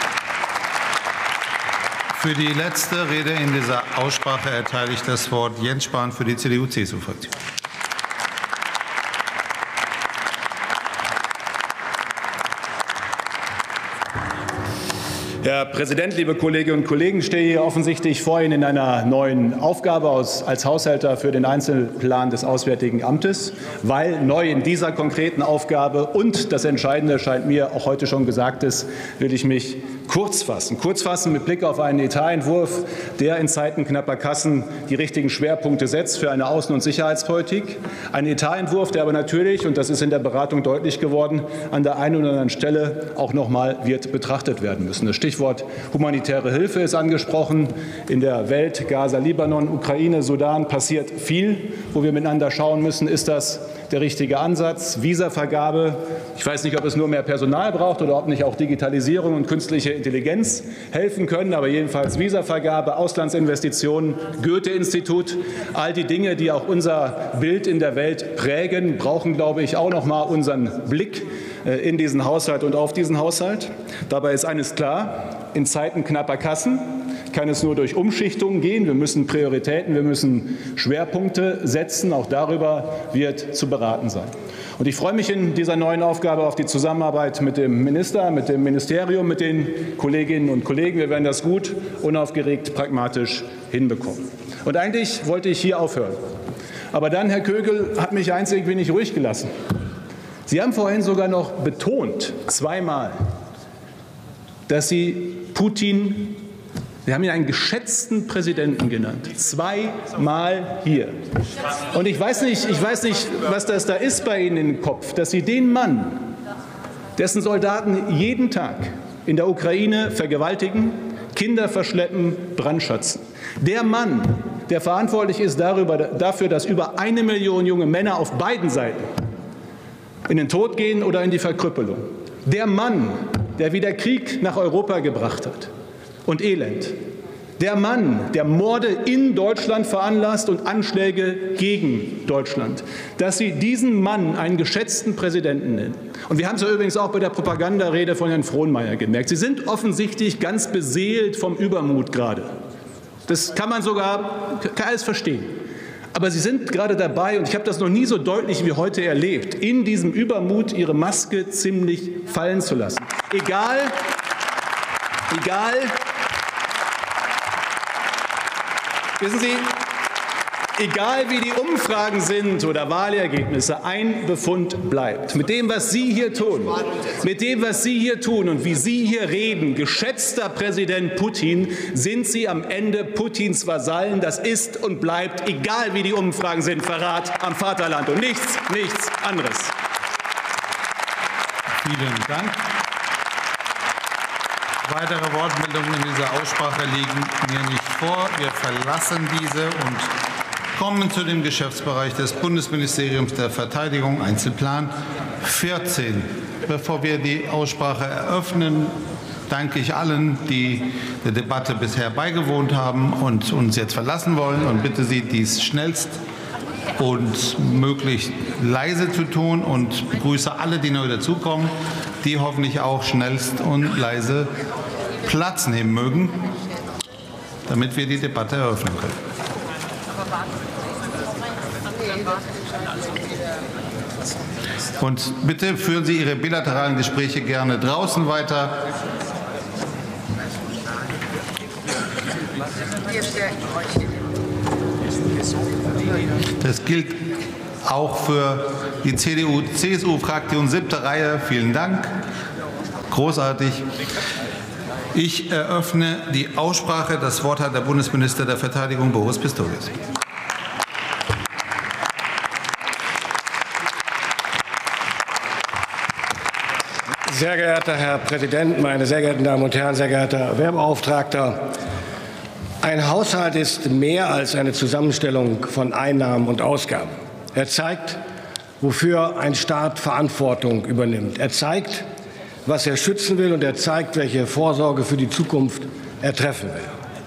S2: Für die letzte Rede in dieser Aussprache erteile ich das Wort Jens Spahn für die CDU-CSU-Fraktion.
S12: Herr Präsident, liebe Kolleginnen und Kollegen! Ich stehe hier offensichtlich vor Ihnen in einer neuen Aufgabe als Haushälter für den Einzelplan des Auswärtigen Amtes, weil neu in dieser konkreten Aufgabe und das Entscheidende scheint mir auch heute schon gesagt ist, will ich mich kurz fassen mit Blick auf einen Etatentwurf, der in Zeiten knapper Kassen die richtigen Schwerpunkte setzt für eine Außen- und Sicherheitspolitik. Ein Etatentwurf, der aber natürlich, und das ist in der Beratung deutlich geworden, an der einen oder anderen Stelle auch noch mal wird betrachtet werden müssen. Das Stichwort humanitäre Hilfe ist angesprochen. In der Welt, Gaza, Libanon, Ukraine, Sudan passiert viel, wo wir miteinander schauen müssen, ist das der richtige Ansatz. Visavergabe, ich weiß nicht, ob es nur mehr Personal braucht oder ob nicht auch Digitalisierung und künstliche Intelligenz helfen können, aber jedenfalls Visavergabe, Auslandsinvestitionen, Goethe-Institut, all die Dinge, die auch unser Bild in der Welt prägen, brauchen, glaube ich, auch noch mal unseren Blick in diesen Haushalt und auf diesen Haushalt. Dabei ist eines klar, in Zeiten knapper Kassen kann es nur durch Umschichtungen gehen. Wir müssen Prioritäten, wir müssen Schwerpunkte setzen. Auch darüber wird zu beraten sein. Und ich freue mich in dieser neuen Aufgabe auf die Zusammenarbeit mit dem Minister, mit dem Ministerium, mit den Kolleginnen und Kollegen. Wir werden das gut, unaufgeregt, pragmatisch hinbekommen. Und eigentlich wollte ich hier aufhören. Aber dann, Herr Kögel, hat mich eins irgendwie nicht ruhig gelassen. Sie haben vorhin sogar noch betont, zweimal, dass Sie Putin, Sie haben ihn einen geschätzten Präsidenten genannt, zweimal hier. Und ich weiß nicht, was das da ist bei Ihnen im Kopf, dass Sie den Mann, dessen Soldaten jeden Tag in der Ukraine vergewaltigen, Kinder verschleppen, brandschatzen, der Mann, der verantwortlich ist dafür, dass über 1 Million junge Männer auf beiden Seiten in den Tod gehen oder in die Verkrüppelung, der Mann, der wieder Krieg nach Europa gebracht hat und Elend. Der Mann, der Morde in Deutschland veranlasst und Anschläge gegen Deutschland. Dass Sie diesen Mann einen geschätzten Präsidenten nennen. Und wir haben es ja übrigens auch bei der Propagandarede von Herrn Frohnmeier gemerkt. Sie sind offensichtlich ganz beseelt vom Übermut gerade. Das kann man sogar alles verstehen. Aber Sie sind gerade dabei, und ich habe das noch nie so deutlich wie heute erlebt, in diesem Übermut Ihre Maske ziemlich fallen zu lassen. Egal wissen Sie, egal wie die Umfragen sind oder Wahlergebnisse, ein Befund bleibt. Mit dem, was Sie hier tun, und wie Sie hier reden, geschätzter Präsident Putin, sind Sie am Ende Putins Vasallen. Das ist und bleibt, egal wie die Umfragen sind, Verrat am Vaterland und nichts anderes.
S2: Vielen Dank. Weitere Wortmeldungen in dieser Aussprache liegen mir nicht vor. Wir verlassen diese und kommen zu dem Geschäftsbereich des Bundesministeriums der Verteidigung, Einzelplan 14. Bevor wir die Aussprache eröffnen, danke ich allen, die der Debatte bisher beigewohnt haben und uns jetzt verlassen wollen, und bitte Sie, dies schnellst und möglichst leise zu tun und begrüße alle, die neu dazukommen, die hoffentlich auch schnellst und leise Platz nehmen mögen, damit wir die Debatte eröffnen können. Und bitte führen Sie Ihre bilateralen Gespräche gerne draußen weiter. Das gilt auch für die CDU-CSU-Fraktion 7. Reihe. Vielen Dank. Großartig. Ich eröffne die Aussprache. Das Wort hat der Bundesminister der Verteidigung, Boris Pistorius.
S13: Sehr geehrter Herr Präsident, meine sehr geehrten Damen und Herren, sehr geehrter Wehrbeauftragter! Ein Haushalt ist mehr als eine Zusammenstellung von Einnahmen und Ausgaben. Er zeigt, wofür ein Staat Verantwortung übernimmt. Er zeigt, was er schützen will, und er zeigt, welche Vorsorge für die Zukunft er treffen will.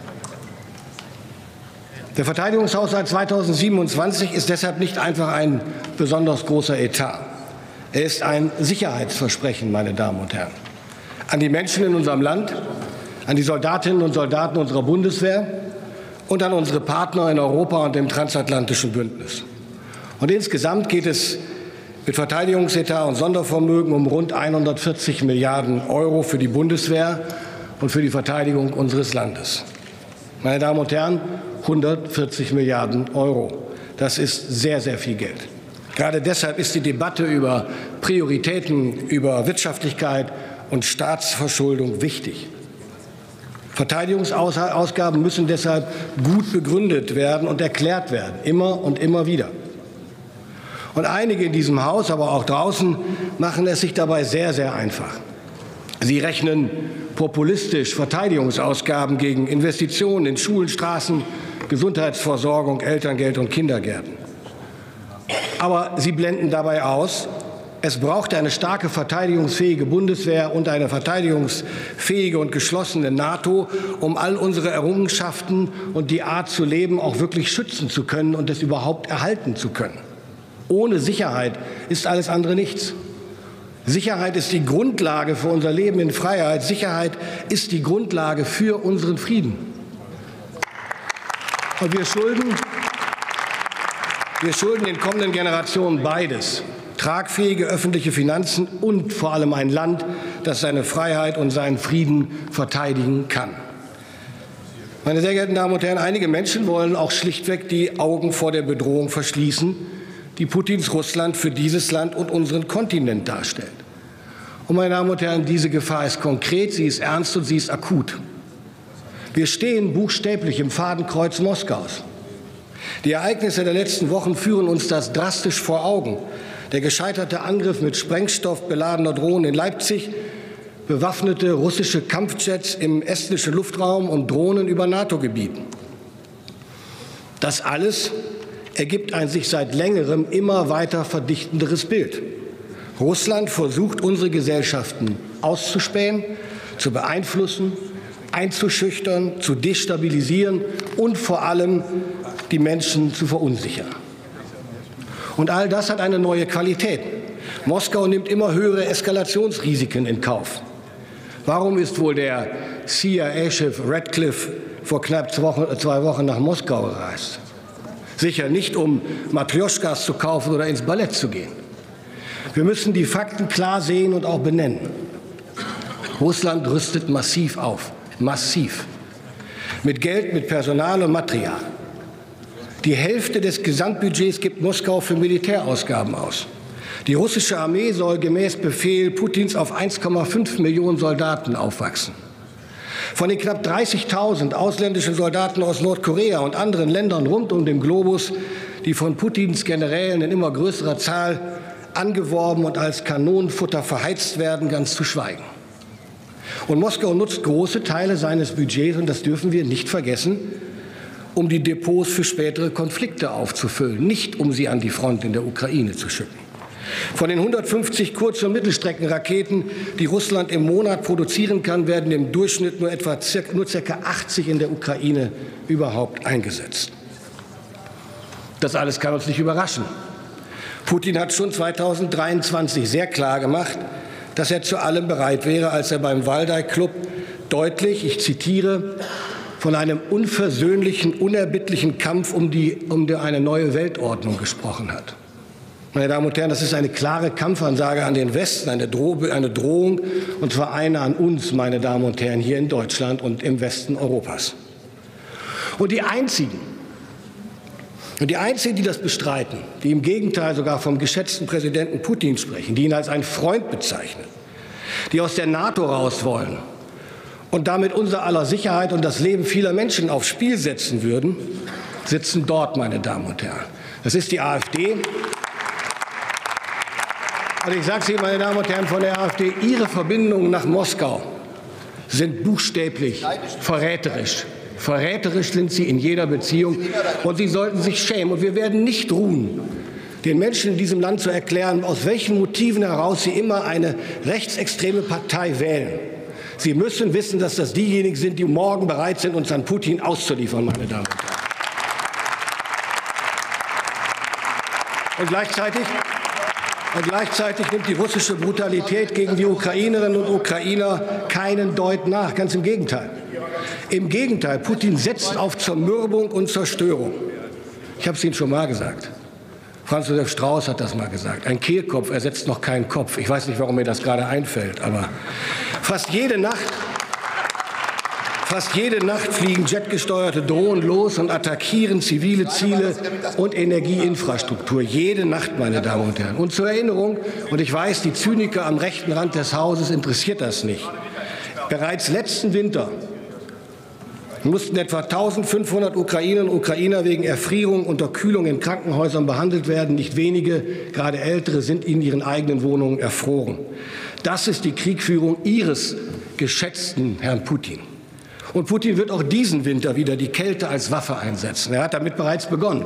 S13: Der Verteidigungshaushalt 2027 ist deshalb nicht einfach ein besonders großer Etat. Er ist ein Sicherheitsversprechen, meine Damen und Herren, an die Menschen in unserem Land, an die Soldatinnen und Soldaten unserer Bundeswehr und an unsere Partner in Europa und dem transatlantischen Bündnis. Und insgesamt geht es mit Verteidigungsetat und Sondervermögen um rund 140 Milliarden € für die Bundeswehr und für die Verteidigung unseres Landes. Meine Damen und Herren, 140 Milliarden €. Das ist sehr, sehr viel Geld. Gerade deshalb ist die Debatte über Prioritäten, über Wirtschaftlichkeit und Staatsverschuldung wichtig. Verteidigungsausgaben müssen deshalb gut begründet werden und erklärt werden, immer und immer wieder. Und einige in diesem Haus, aber auch draußen, machen es sich dabei sehr, sehr einfach. Sie rechnen populistisch Verteidigungsausgaben gegen Investitionen in Schulen, Straßen, Gesundheitsversorgung, Elterngeld und Kindergärten. Aber sie blenden dabei aus, es braucht eine starke verteidigungsfähige Bundeswehr und eine verteidigungsfähige und geschlossene NATO, um all unsere Errungenschaften und die Art zu leben auch wirklich schützen zu können und es überhaupt erhalten zu können. Ohne Sicherheit ist alles andere nichts. Sicherheit ist die Grundlage für unser Leben in Freiheit. Sicherheit ist die Grundlage für unseren Frieden. Und wir schulden den kommenden Generationen beides: tragfähige öffentliche Finanzen und vor allem ein Land, das seine Freiheit und seinen Frieden verteidigen kann. Meine sehr geehrten Damen und Herren, einige Menschen wollen auch schlichtweg die Augen vor der Bedrohung verschließen, die Putins Russland für dieses Land und unseren Kontinent darstellt. Und meine Damen und Herren, diese Gefahr ist konkret, sie ist ernst und sie ist akut. Wir stehen buchstäblich im Fadenkreuz Moskaus. Die Ereignisse der letzten Wochen führen uns das drastisch vor Augen. Der gescheiterte Angriff mit Sprengstoff beladener Drohnen in Leipzig, bewaffnete russische Kampfjets im estnischen Luftraum und Drohnen über NATO-Gebieten. Das alles ergibt ein sich seit längerem immer weiter verdichtenderes Bild. Russland versucht, unsere Gesellschaften auszuspähen, zu beeinflussen, einzuschüchtern, zu destabilisieren und vor allem die Menschen zu verunsichern. Und all das hat eine neue Qualität. Moskau nimmt immer höhere Eskalationsrisiken in Kauf. Warum ist wohl der CIA-Chef Radcliffe vor knapp 2 Wochen nach Moskau gereist? Sicher nicht, um Matrjoschkas zu kaufen oder ins Ballett zu gehen. Wir müssen die Fakten klar sehen und auch benennen. Russland rüstet massiv auf. Massiv. Mit Geld, mit Personal und Material. Die Hälfte des Gesamtbudgets gibt Moskau für Militärausgaben aus. Die russische Armee soll gemäß Befehl Putins auf 1,5 Millionen Soldaten aufwachsen. Von den knapp 30.000 ausländischen Soldaten aus Nordkorea und anderen Ländern rund um den Globus, die von Putins Generälen in immer größerer Zahl angeworben und als Kanonenfutter verheizt werden, ganz zu schweigen. Und Moskau nutzt große Teile seines Budgets, und das dürfen wir nicht vergessen, um die Depots für spätere Konflikte aufzufüllen, nicht um sie an die Front in der Ukraine zu schicken. Von den 150 Kurz- und Mittelstreckenraketen, die Russland im Monat produzieren kann, werden im Durchschnitt nur ca. 80 in der Ukraine überhaupt eingesetzt. Das alles kann uns nicht überraschen. Putin hat schon 2023 sehr klar gemacht, dass er zu allem bereit wäre, als er beim Waldai Club deutlich, ich zitiere, von einem unversöhnlichen, unerbittlichen Kampf um eine neue Weltordnung gesprochen hat. Meine Damen und Herren, das ist eine klare Kampfansage an den Westen, eine Drohung, und zwar eine an uns, meine Damen und Herren, hier in Deutschland und im Westen Europas. Und die Einzigen, die das bestreiten, die im Gegenteil sogar vom geschätzten Präsidenten Putin sprechen, die ihn als einen Freund bezeichnen, die aus der NATO raus wollen und damit unser aller Sicherheit und das Leben vieler Menschen aufs Spiel setzen würden, sitzen dort, meine Damen und Herren. Das ist die AfD. Und ich sage es Ihnen, meine Damen und Herren von der AfD, Ihre Verbindungen nach Moskau sind buchstäblich verräterisch. Verräterisch sind sie in jeder Beziehung, und sie sollten sich schämen. Und wir werden nicht ruhen, den Menschen in diesem Land zu erklären, aus welchen Motiven heraus sie immer eine rechtsextreme Partei wählen. Sie müssen wissen, dass das diejenigen sind, die morgen bereit sind, uns an Putin auszuliefern, meine Damen und Herren. Und gleichzeitig nimmt die russische Brutalität gegen die Ukrainerinnen und Ukrainer keinen Deut nach. Ganz im Gegenteil. Im Gegenteil, Putin setzt auf Zermürbung und Zerstörung. Ich habe es Ihnen schon mal gesagt. Franz Josef Strauß hat das mal gesagt. Ein Kehlkopf ersetzt noch keinen Kopf. Ich weiß nicht, warum mir das gerade einfällt, aber fast jede Nacht fliegen jetgesteuerte Drohnen los und attackieren zivile Ziele und Energieinfrastruktur. Jede Nacht, meine Damen und Herren. Und zur Erinnerung, und ich weiß, die Zyniker am rechten Rand des Hauses interessiert das nicht. Bereits letzten Winter mussten etwa 1.500 Ukrainerinnen und Ukrainer wegen Erfrierung und Unterkühlung in Krankenhäusern behandelt werden. Nicht wenige, gerade Ältere, sind in ihren eigenen Wohnungen erfroren. Das ist die Kriegführung Ihres geschätzten Herrn Putin. Und Putin wird auch diesen Winter wieder die Kälte als Waffe einsetzen. Er hat damit bereits begonnen.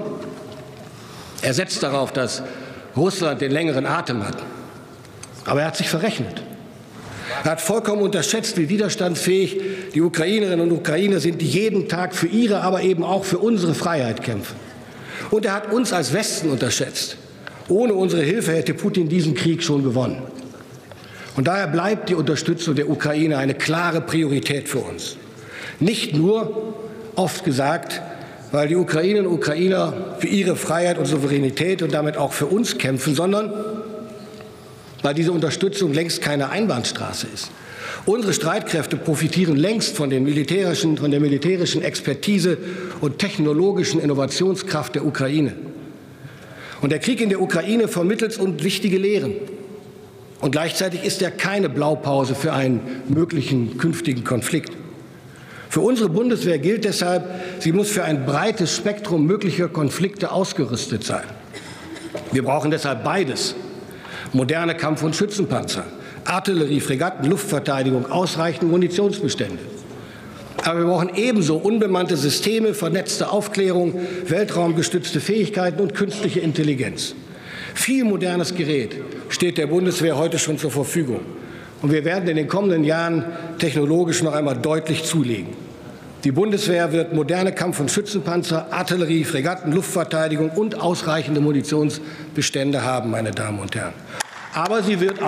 S13: Er setzt darauf, dass Russland den längeren Atem hat. Aber er hat sich verrechnet. Er hat vollkommen unterschätzt, wie widerstandsfähig die Ukrainerinnen und Ukrainer sind, die jeden Tag für ihre, aber eben auch für unsere Freiheit kämpfen. Und er hat uns als Westen unterschätzt. Ohne unsere Hilfe hätte Putin diesen Krieg schon gewonnen. Und daher bleibt die Unterstützung der Ukraine eine klare Priorität für uns. Nicht nur, oft gesagt, weil die Ukrainerinnen und Ukrainer für ihre Freiheit und Souveränität und damit auch für uns kämpfen, sondern weil diese Unterstützung längst keine Einbahnstraße ist. Unsere Streitkräfte profitieren längst von der militärischen Expertise und technologischen Innovationskraft der Ukraine. Und der Krieg in der Ukraine vermittelt uns wichtige Lehren. Und gleichzeitig ist er keine Blaupause für einen möglichen künftigen Konflikt. Für unsere Bundeswehr gilt deshalb, sie muss für ein breites Spektrum möglicher Konflikte ausgerüstet sein. Wir brauchen deshalb beides: moderne Kampf- und Schützenpanzer, Artillerie, Fregatten, Luftverteidigung, ausreichende Munitionsbestände. Aber wir brauchen ebenso unbemannte Systeme, vernetzte Aufklärung, weltraumgestützte Fähigkeiten und künstliche Intelligenz. Viel modernes Gerät steht der Bundeswehr heute schon zur Verfügung. Und wir werden in den kommenden Jahren technologisch noch einmal deutlich zulegen. Die Bundeswehr wird moderne Kampf- und Schützenpanzer, Artillerie, Fregatten, Luftverteidigung und ausreichende Munitionsbestände haben, meine Damen und Herren. Aber sie wird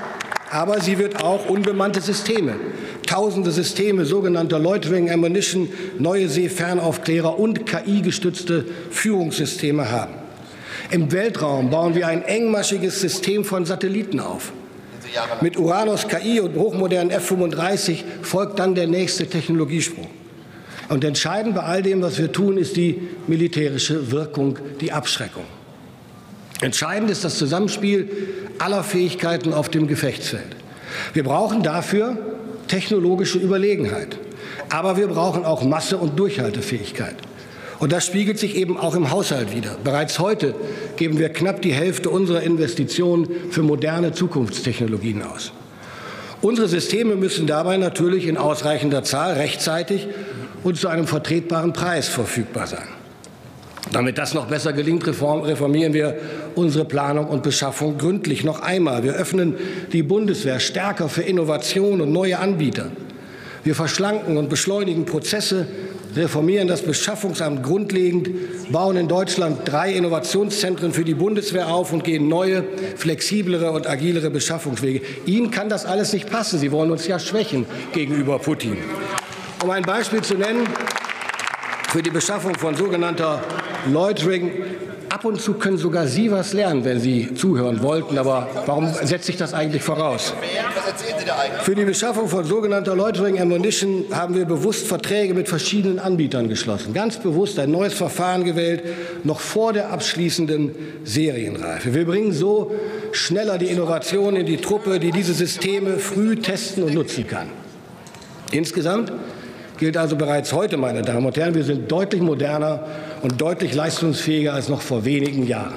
S13: auch unbemannte Systeme, tausende Systeme sogenannter Loitering Ammunition, neue Seefernaufklärer und KI-gestützte Führungssysteme haben. Im Weltraum bauen wir ein engmaschiges System von Satelliten auf. Mit Uranus, KI und hochmodernen F-35 folgt dann der nächste Technologiesprung. Und entscheidend bei all dem, was wir tun, ist die militärische Wirkung, die Abschreckung. Entscheidend ist das Zusammenspiel aller Fähigkeiten auf dem Gefechtsfeld. Wir brauchen dafür technologische Überlegenheit. Aber wir brauchen auch Masse- und Durchhaltefähigkeit. Und das spiegelt sich eben auch im Haushalt wider. Bereits heute geben wir knapp die Hälfte unserer Investitionen für moderne Zukunftstechnologien aus. Unsere Systeme müssen dabei natürlich in ausreichender Zahl rechtzeitig und zu einem vertretbaren Preis verfügbar sein. Damit das noch besser gelingt, reformieren wir unsere Planung und Beschaffung gründlich noch einmal. Wir öffnen die Bundeswehr stärker für Innovation und neue Anbieter. Wir verschlanken und beschleunigen Prozesse reformieren das Beschaffungsamt grundlegend, bauen in Deutschland 3 Innovationszentren für die Bundeswehr auf und gehen neue, flexiblere und agilere Beschaffungswege. Ihnen kann das alles nicht passen. Sie wollen uns ja schwächen gegenüber Putin. Um ein Beispiel zu nennen, für die Beschaffung von sogenannter Loitering. Ab und zu können sogar Sie was lernen, wenn Sie zuhören wollten. Aber warum setze ich das eigentlich voraus? Für die Beschaffung von sogenannter Loitering Ammunition haben wir bewusst Verträge mit verschiedenen Anbietern geschlossen. Ganz bewusst ein neues Verfahren gewählt, noch vor der abschließenden Serienreife. Wir bringen so schneller die Innovation in die Truppe, die diese Systeme früh testen und nutzen kann. Insgesamt gilt also bereits heute, meine Damen und Herren, wir sind deutlich moderner und deutlich leistungsfähiger als noch vor wenigen Jahren.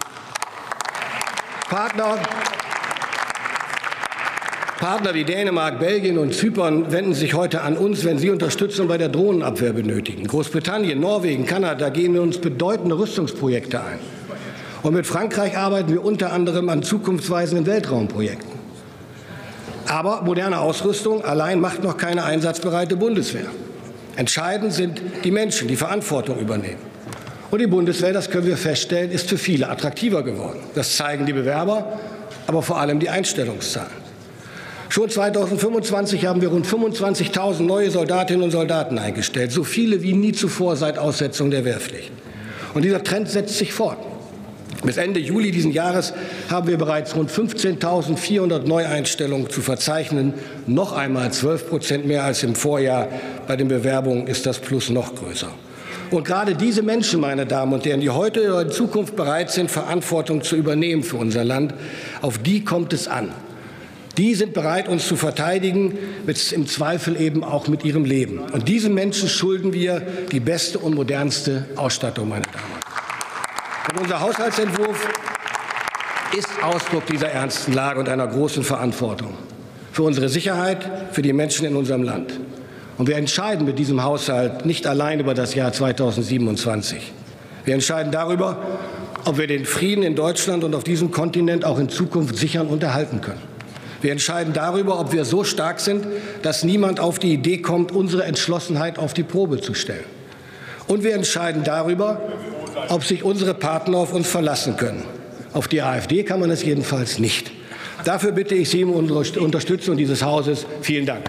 S13: Partner wie Dänemark, Belgien und Zypern wenden sich heute an uns, wenn sie Unterstützung bei der Drohnenabwehr benötigen. Großbritannien, Norwegen, Kanada gehen wir uns bedeutende Rüstungsprojekte ein. Und mit Frankreich arbeiten wir unter anderem an zukunftsweisenden Weltraumprojekten. Aber moderne Ausrüstung allein macht noch keine einsatzbereite Bundeswehr. Entscheidend sind die Menschen, die Verantwortung übernehmen. Und die Bundeswehr, das können wir feststellen, ist für viele attraktiver geworden. Das zeigen die Bewerber, aber vor allem die Einstellungszahlen. Schon 2025 haben wir rund 25.000 neue Soldatinnen und Soldaten eingestellt, so viele wie nie zuvor seit Aussetzung der Wehrpflicht. Und dieser Trend setzt sich fort. Bis Ende Juli diesen Jahres haben wir bereits rund 15.400 Neueinstellungen zu verzeichnen. Noch einmal 12% mehr als im Vorjahr. Bei den Bewerbungen ist das Plus noch größer. Und gerade diese Menschen, meine Damen und Herren, die heute oder in Zukunft bereit sind, Verantwortung zu übernehmen für unser Land, auf die kommt es an. Die sind bereit, uns zu verteidigen, im Zweifel eben auch mit ihrem Leben. Und diesen Menschen schulden wir die beste und modernste Ausstattung, meine Damen und Herren. Und unser Haushaltsentwurf ist Ausdruck dieser ernsten Lage und einer großen Verantwortung für unsere Sicherheit, für die Menschen in unserem Land. Und wir entscheiden mit diesem Haushalt nicht allein über das Jahr 2027. Wir entscheiden darüber, ob wir den Frieden in Deutschland und auf diesem Kontinent auch in Zukunft sichern und erhalten können. Wir entscheiden darüber, ob wir so stark sind, dass niemand auf die Idee kommt, unsere Entschlossenheit auf die Probe zu stellen. Und wir entscheiden darüber, ob sich unsere Partner auf uns verlassen können. Auf die AfD kann man es jedenfalls nicht. Dafür bitte ich Sie um unsere Unterstützung dieses Hauses. Vielen Dank.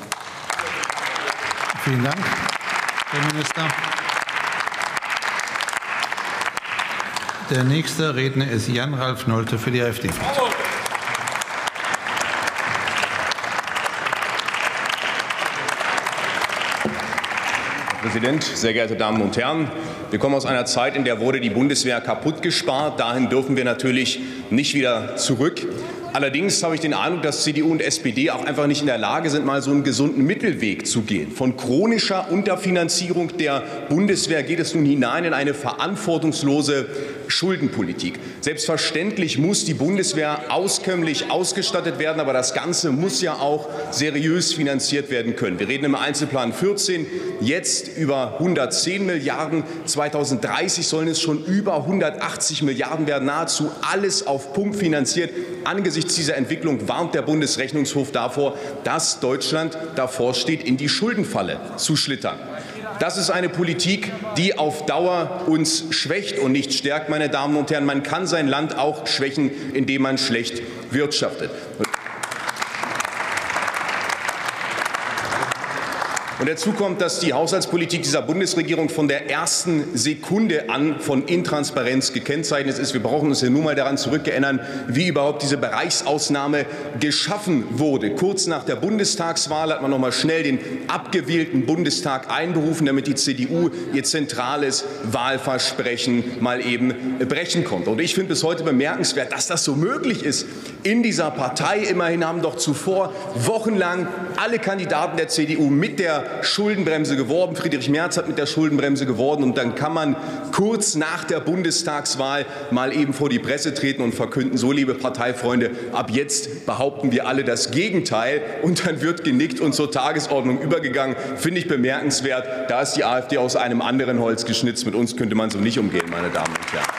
S2: Vielen Dank, Herr Minister. Der nächste Redner ist Jan-Ralf Nolte für die AfD-Fraktion.
S14: Herr Präsident, sehr geehrte Damen und Herren! Wir kommen aus einer Zeit, in der wurde die Bundeswehr kaputt gespart. Dahin dürfen wir natürlich nicht wieder zurück. Allerdings habe ich den Eindruck, dass CDU und SPD auch einfach nicht in der Lage sind, mal so einen gesunden Mittelweg zu gehen. Von chronischer Unterfinanzierung der Bundeswehr geht es nun hinein in eine verantwortungslose Schuldenpolitik. Selbstverständlich muss die Bundeswehr auskömmlich ausgestattet werden, aber das Ganze muss ja auch seriös finanziert werden können. Wir reden im Einzelplan 14 jetzt über 110 Milliarden. 2030 sollen es schon über 180 Milliarden werden. Nahezu alles auf Pump finanziert. Angesichts dieser Entwicklung warnt der Bundesrechnungshof davor, dass Deutschland davor steht, in die Schuldenfalle zu schlittern. Das ist eine Politik, die auf Dauer uns schwächt und nicht stärkt, meine Damen und Herren. Man kann sein Land auch schwächen, indem man schlecht wirtschaftet. Und dazu kommt, dass die Haushaltspolitik dieser Bundesregierung von der ersten Sekunde an von Intransparenz gekennzeichnet ist. Wir brauchen uns ja nur mal daran zurückerinnern, wie überhaupt diese Bereichsausnahme geschaffen wurde. Kurz nach der Bundestagswahl hat man noch mal schnell den abgewählten Bundestag einberufen, damit die CDU ihr zentrales Wahlversprechen mal eben brechen konnte. Und ich finde bis heute bemerkenswert, dass das so möglich ist in dieser Partei. Immerhin haben doch zuvor wochenlang alle Kandidaten der CDU mit der Schuldenbremse geworben. Friedrich Merz hat mit der Schuldenbremse geworben. Und dann kann man kurz nach der Bundestagswahl mal eben vor die Presse treten und verkünden, so liebe Parteifreunde, ab jetzt behaupten wir alle das Gegenteil. Und dann wird genickt und zur Tagesordnung übergegangen. Finde ich bemerkenswert. Da ist die AfD aus einem anderen Holz geschnitzt. Mit uns könnte man so nicht umgehen, meine Damen und Herren.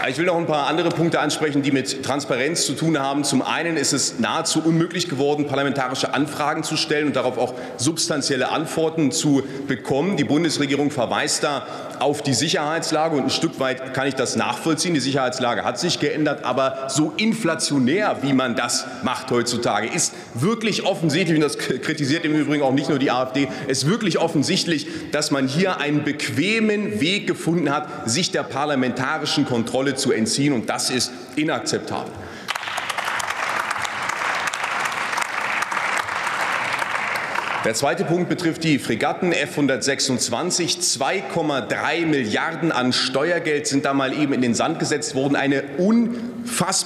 S14: Ich will noch ein paar andere Punkte ansprechen, die mit Transparenz zu tun haben. Zum einen ist es nahezu unmöglich geworden, parlamentarische Anfragen zu stellen und darauf auch substanzielle Antworten zu bekommen. Die Bundesregierung verweist da auf die Sicherheitslage und ein Stück weit kann ich das nachvollziehen. Die Sicherheitslage hat sich geändert, aber so inflationär, wie man das macht heutzutage, ist wirklich offensichtlich, und das kritisiert im Übrigen auch nicht nur die AfD, ist wirklich offensichtlich, dass man hier einen bequemen Weg gefunden hat, sich der parlamentarischen Kontrolle zu entziehen, und das ist inakzeptabel. Der zweite Punkt betrifft die Fregatten F-126. 2,3 Milliarden an Steuergeld sind da mal eben in den Sand gesetzt worden. Eine unfassbare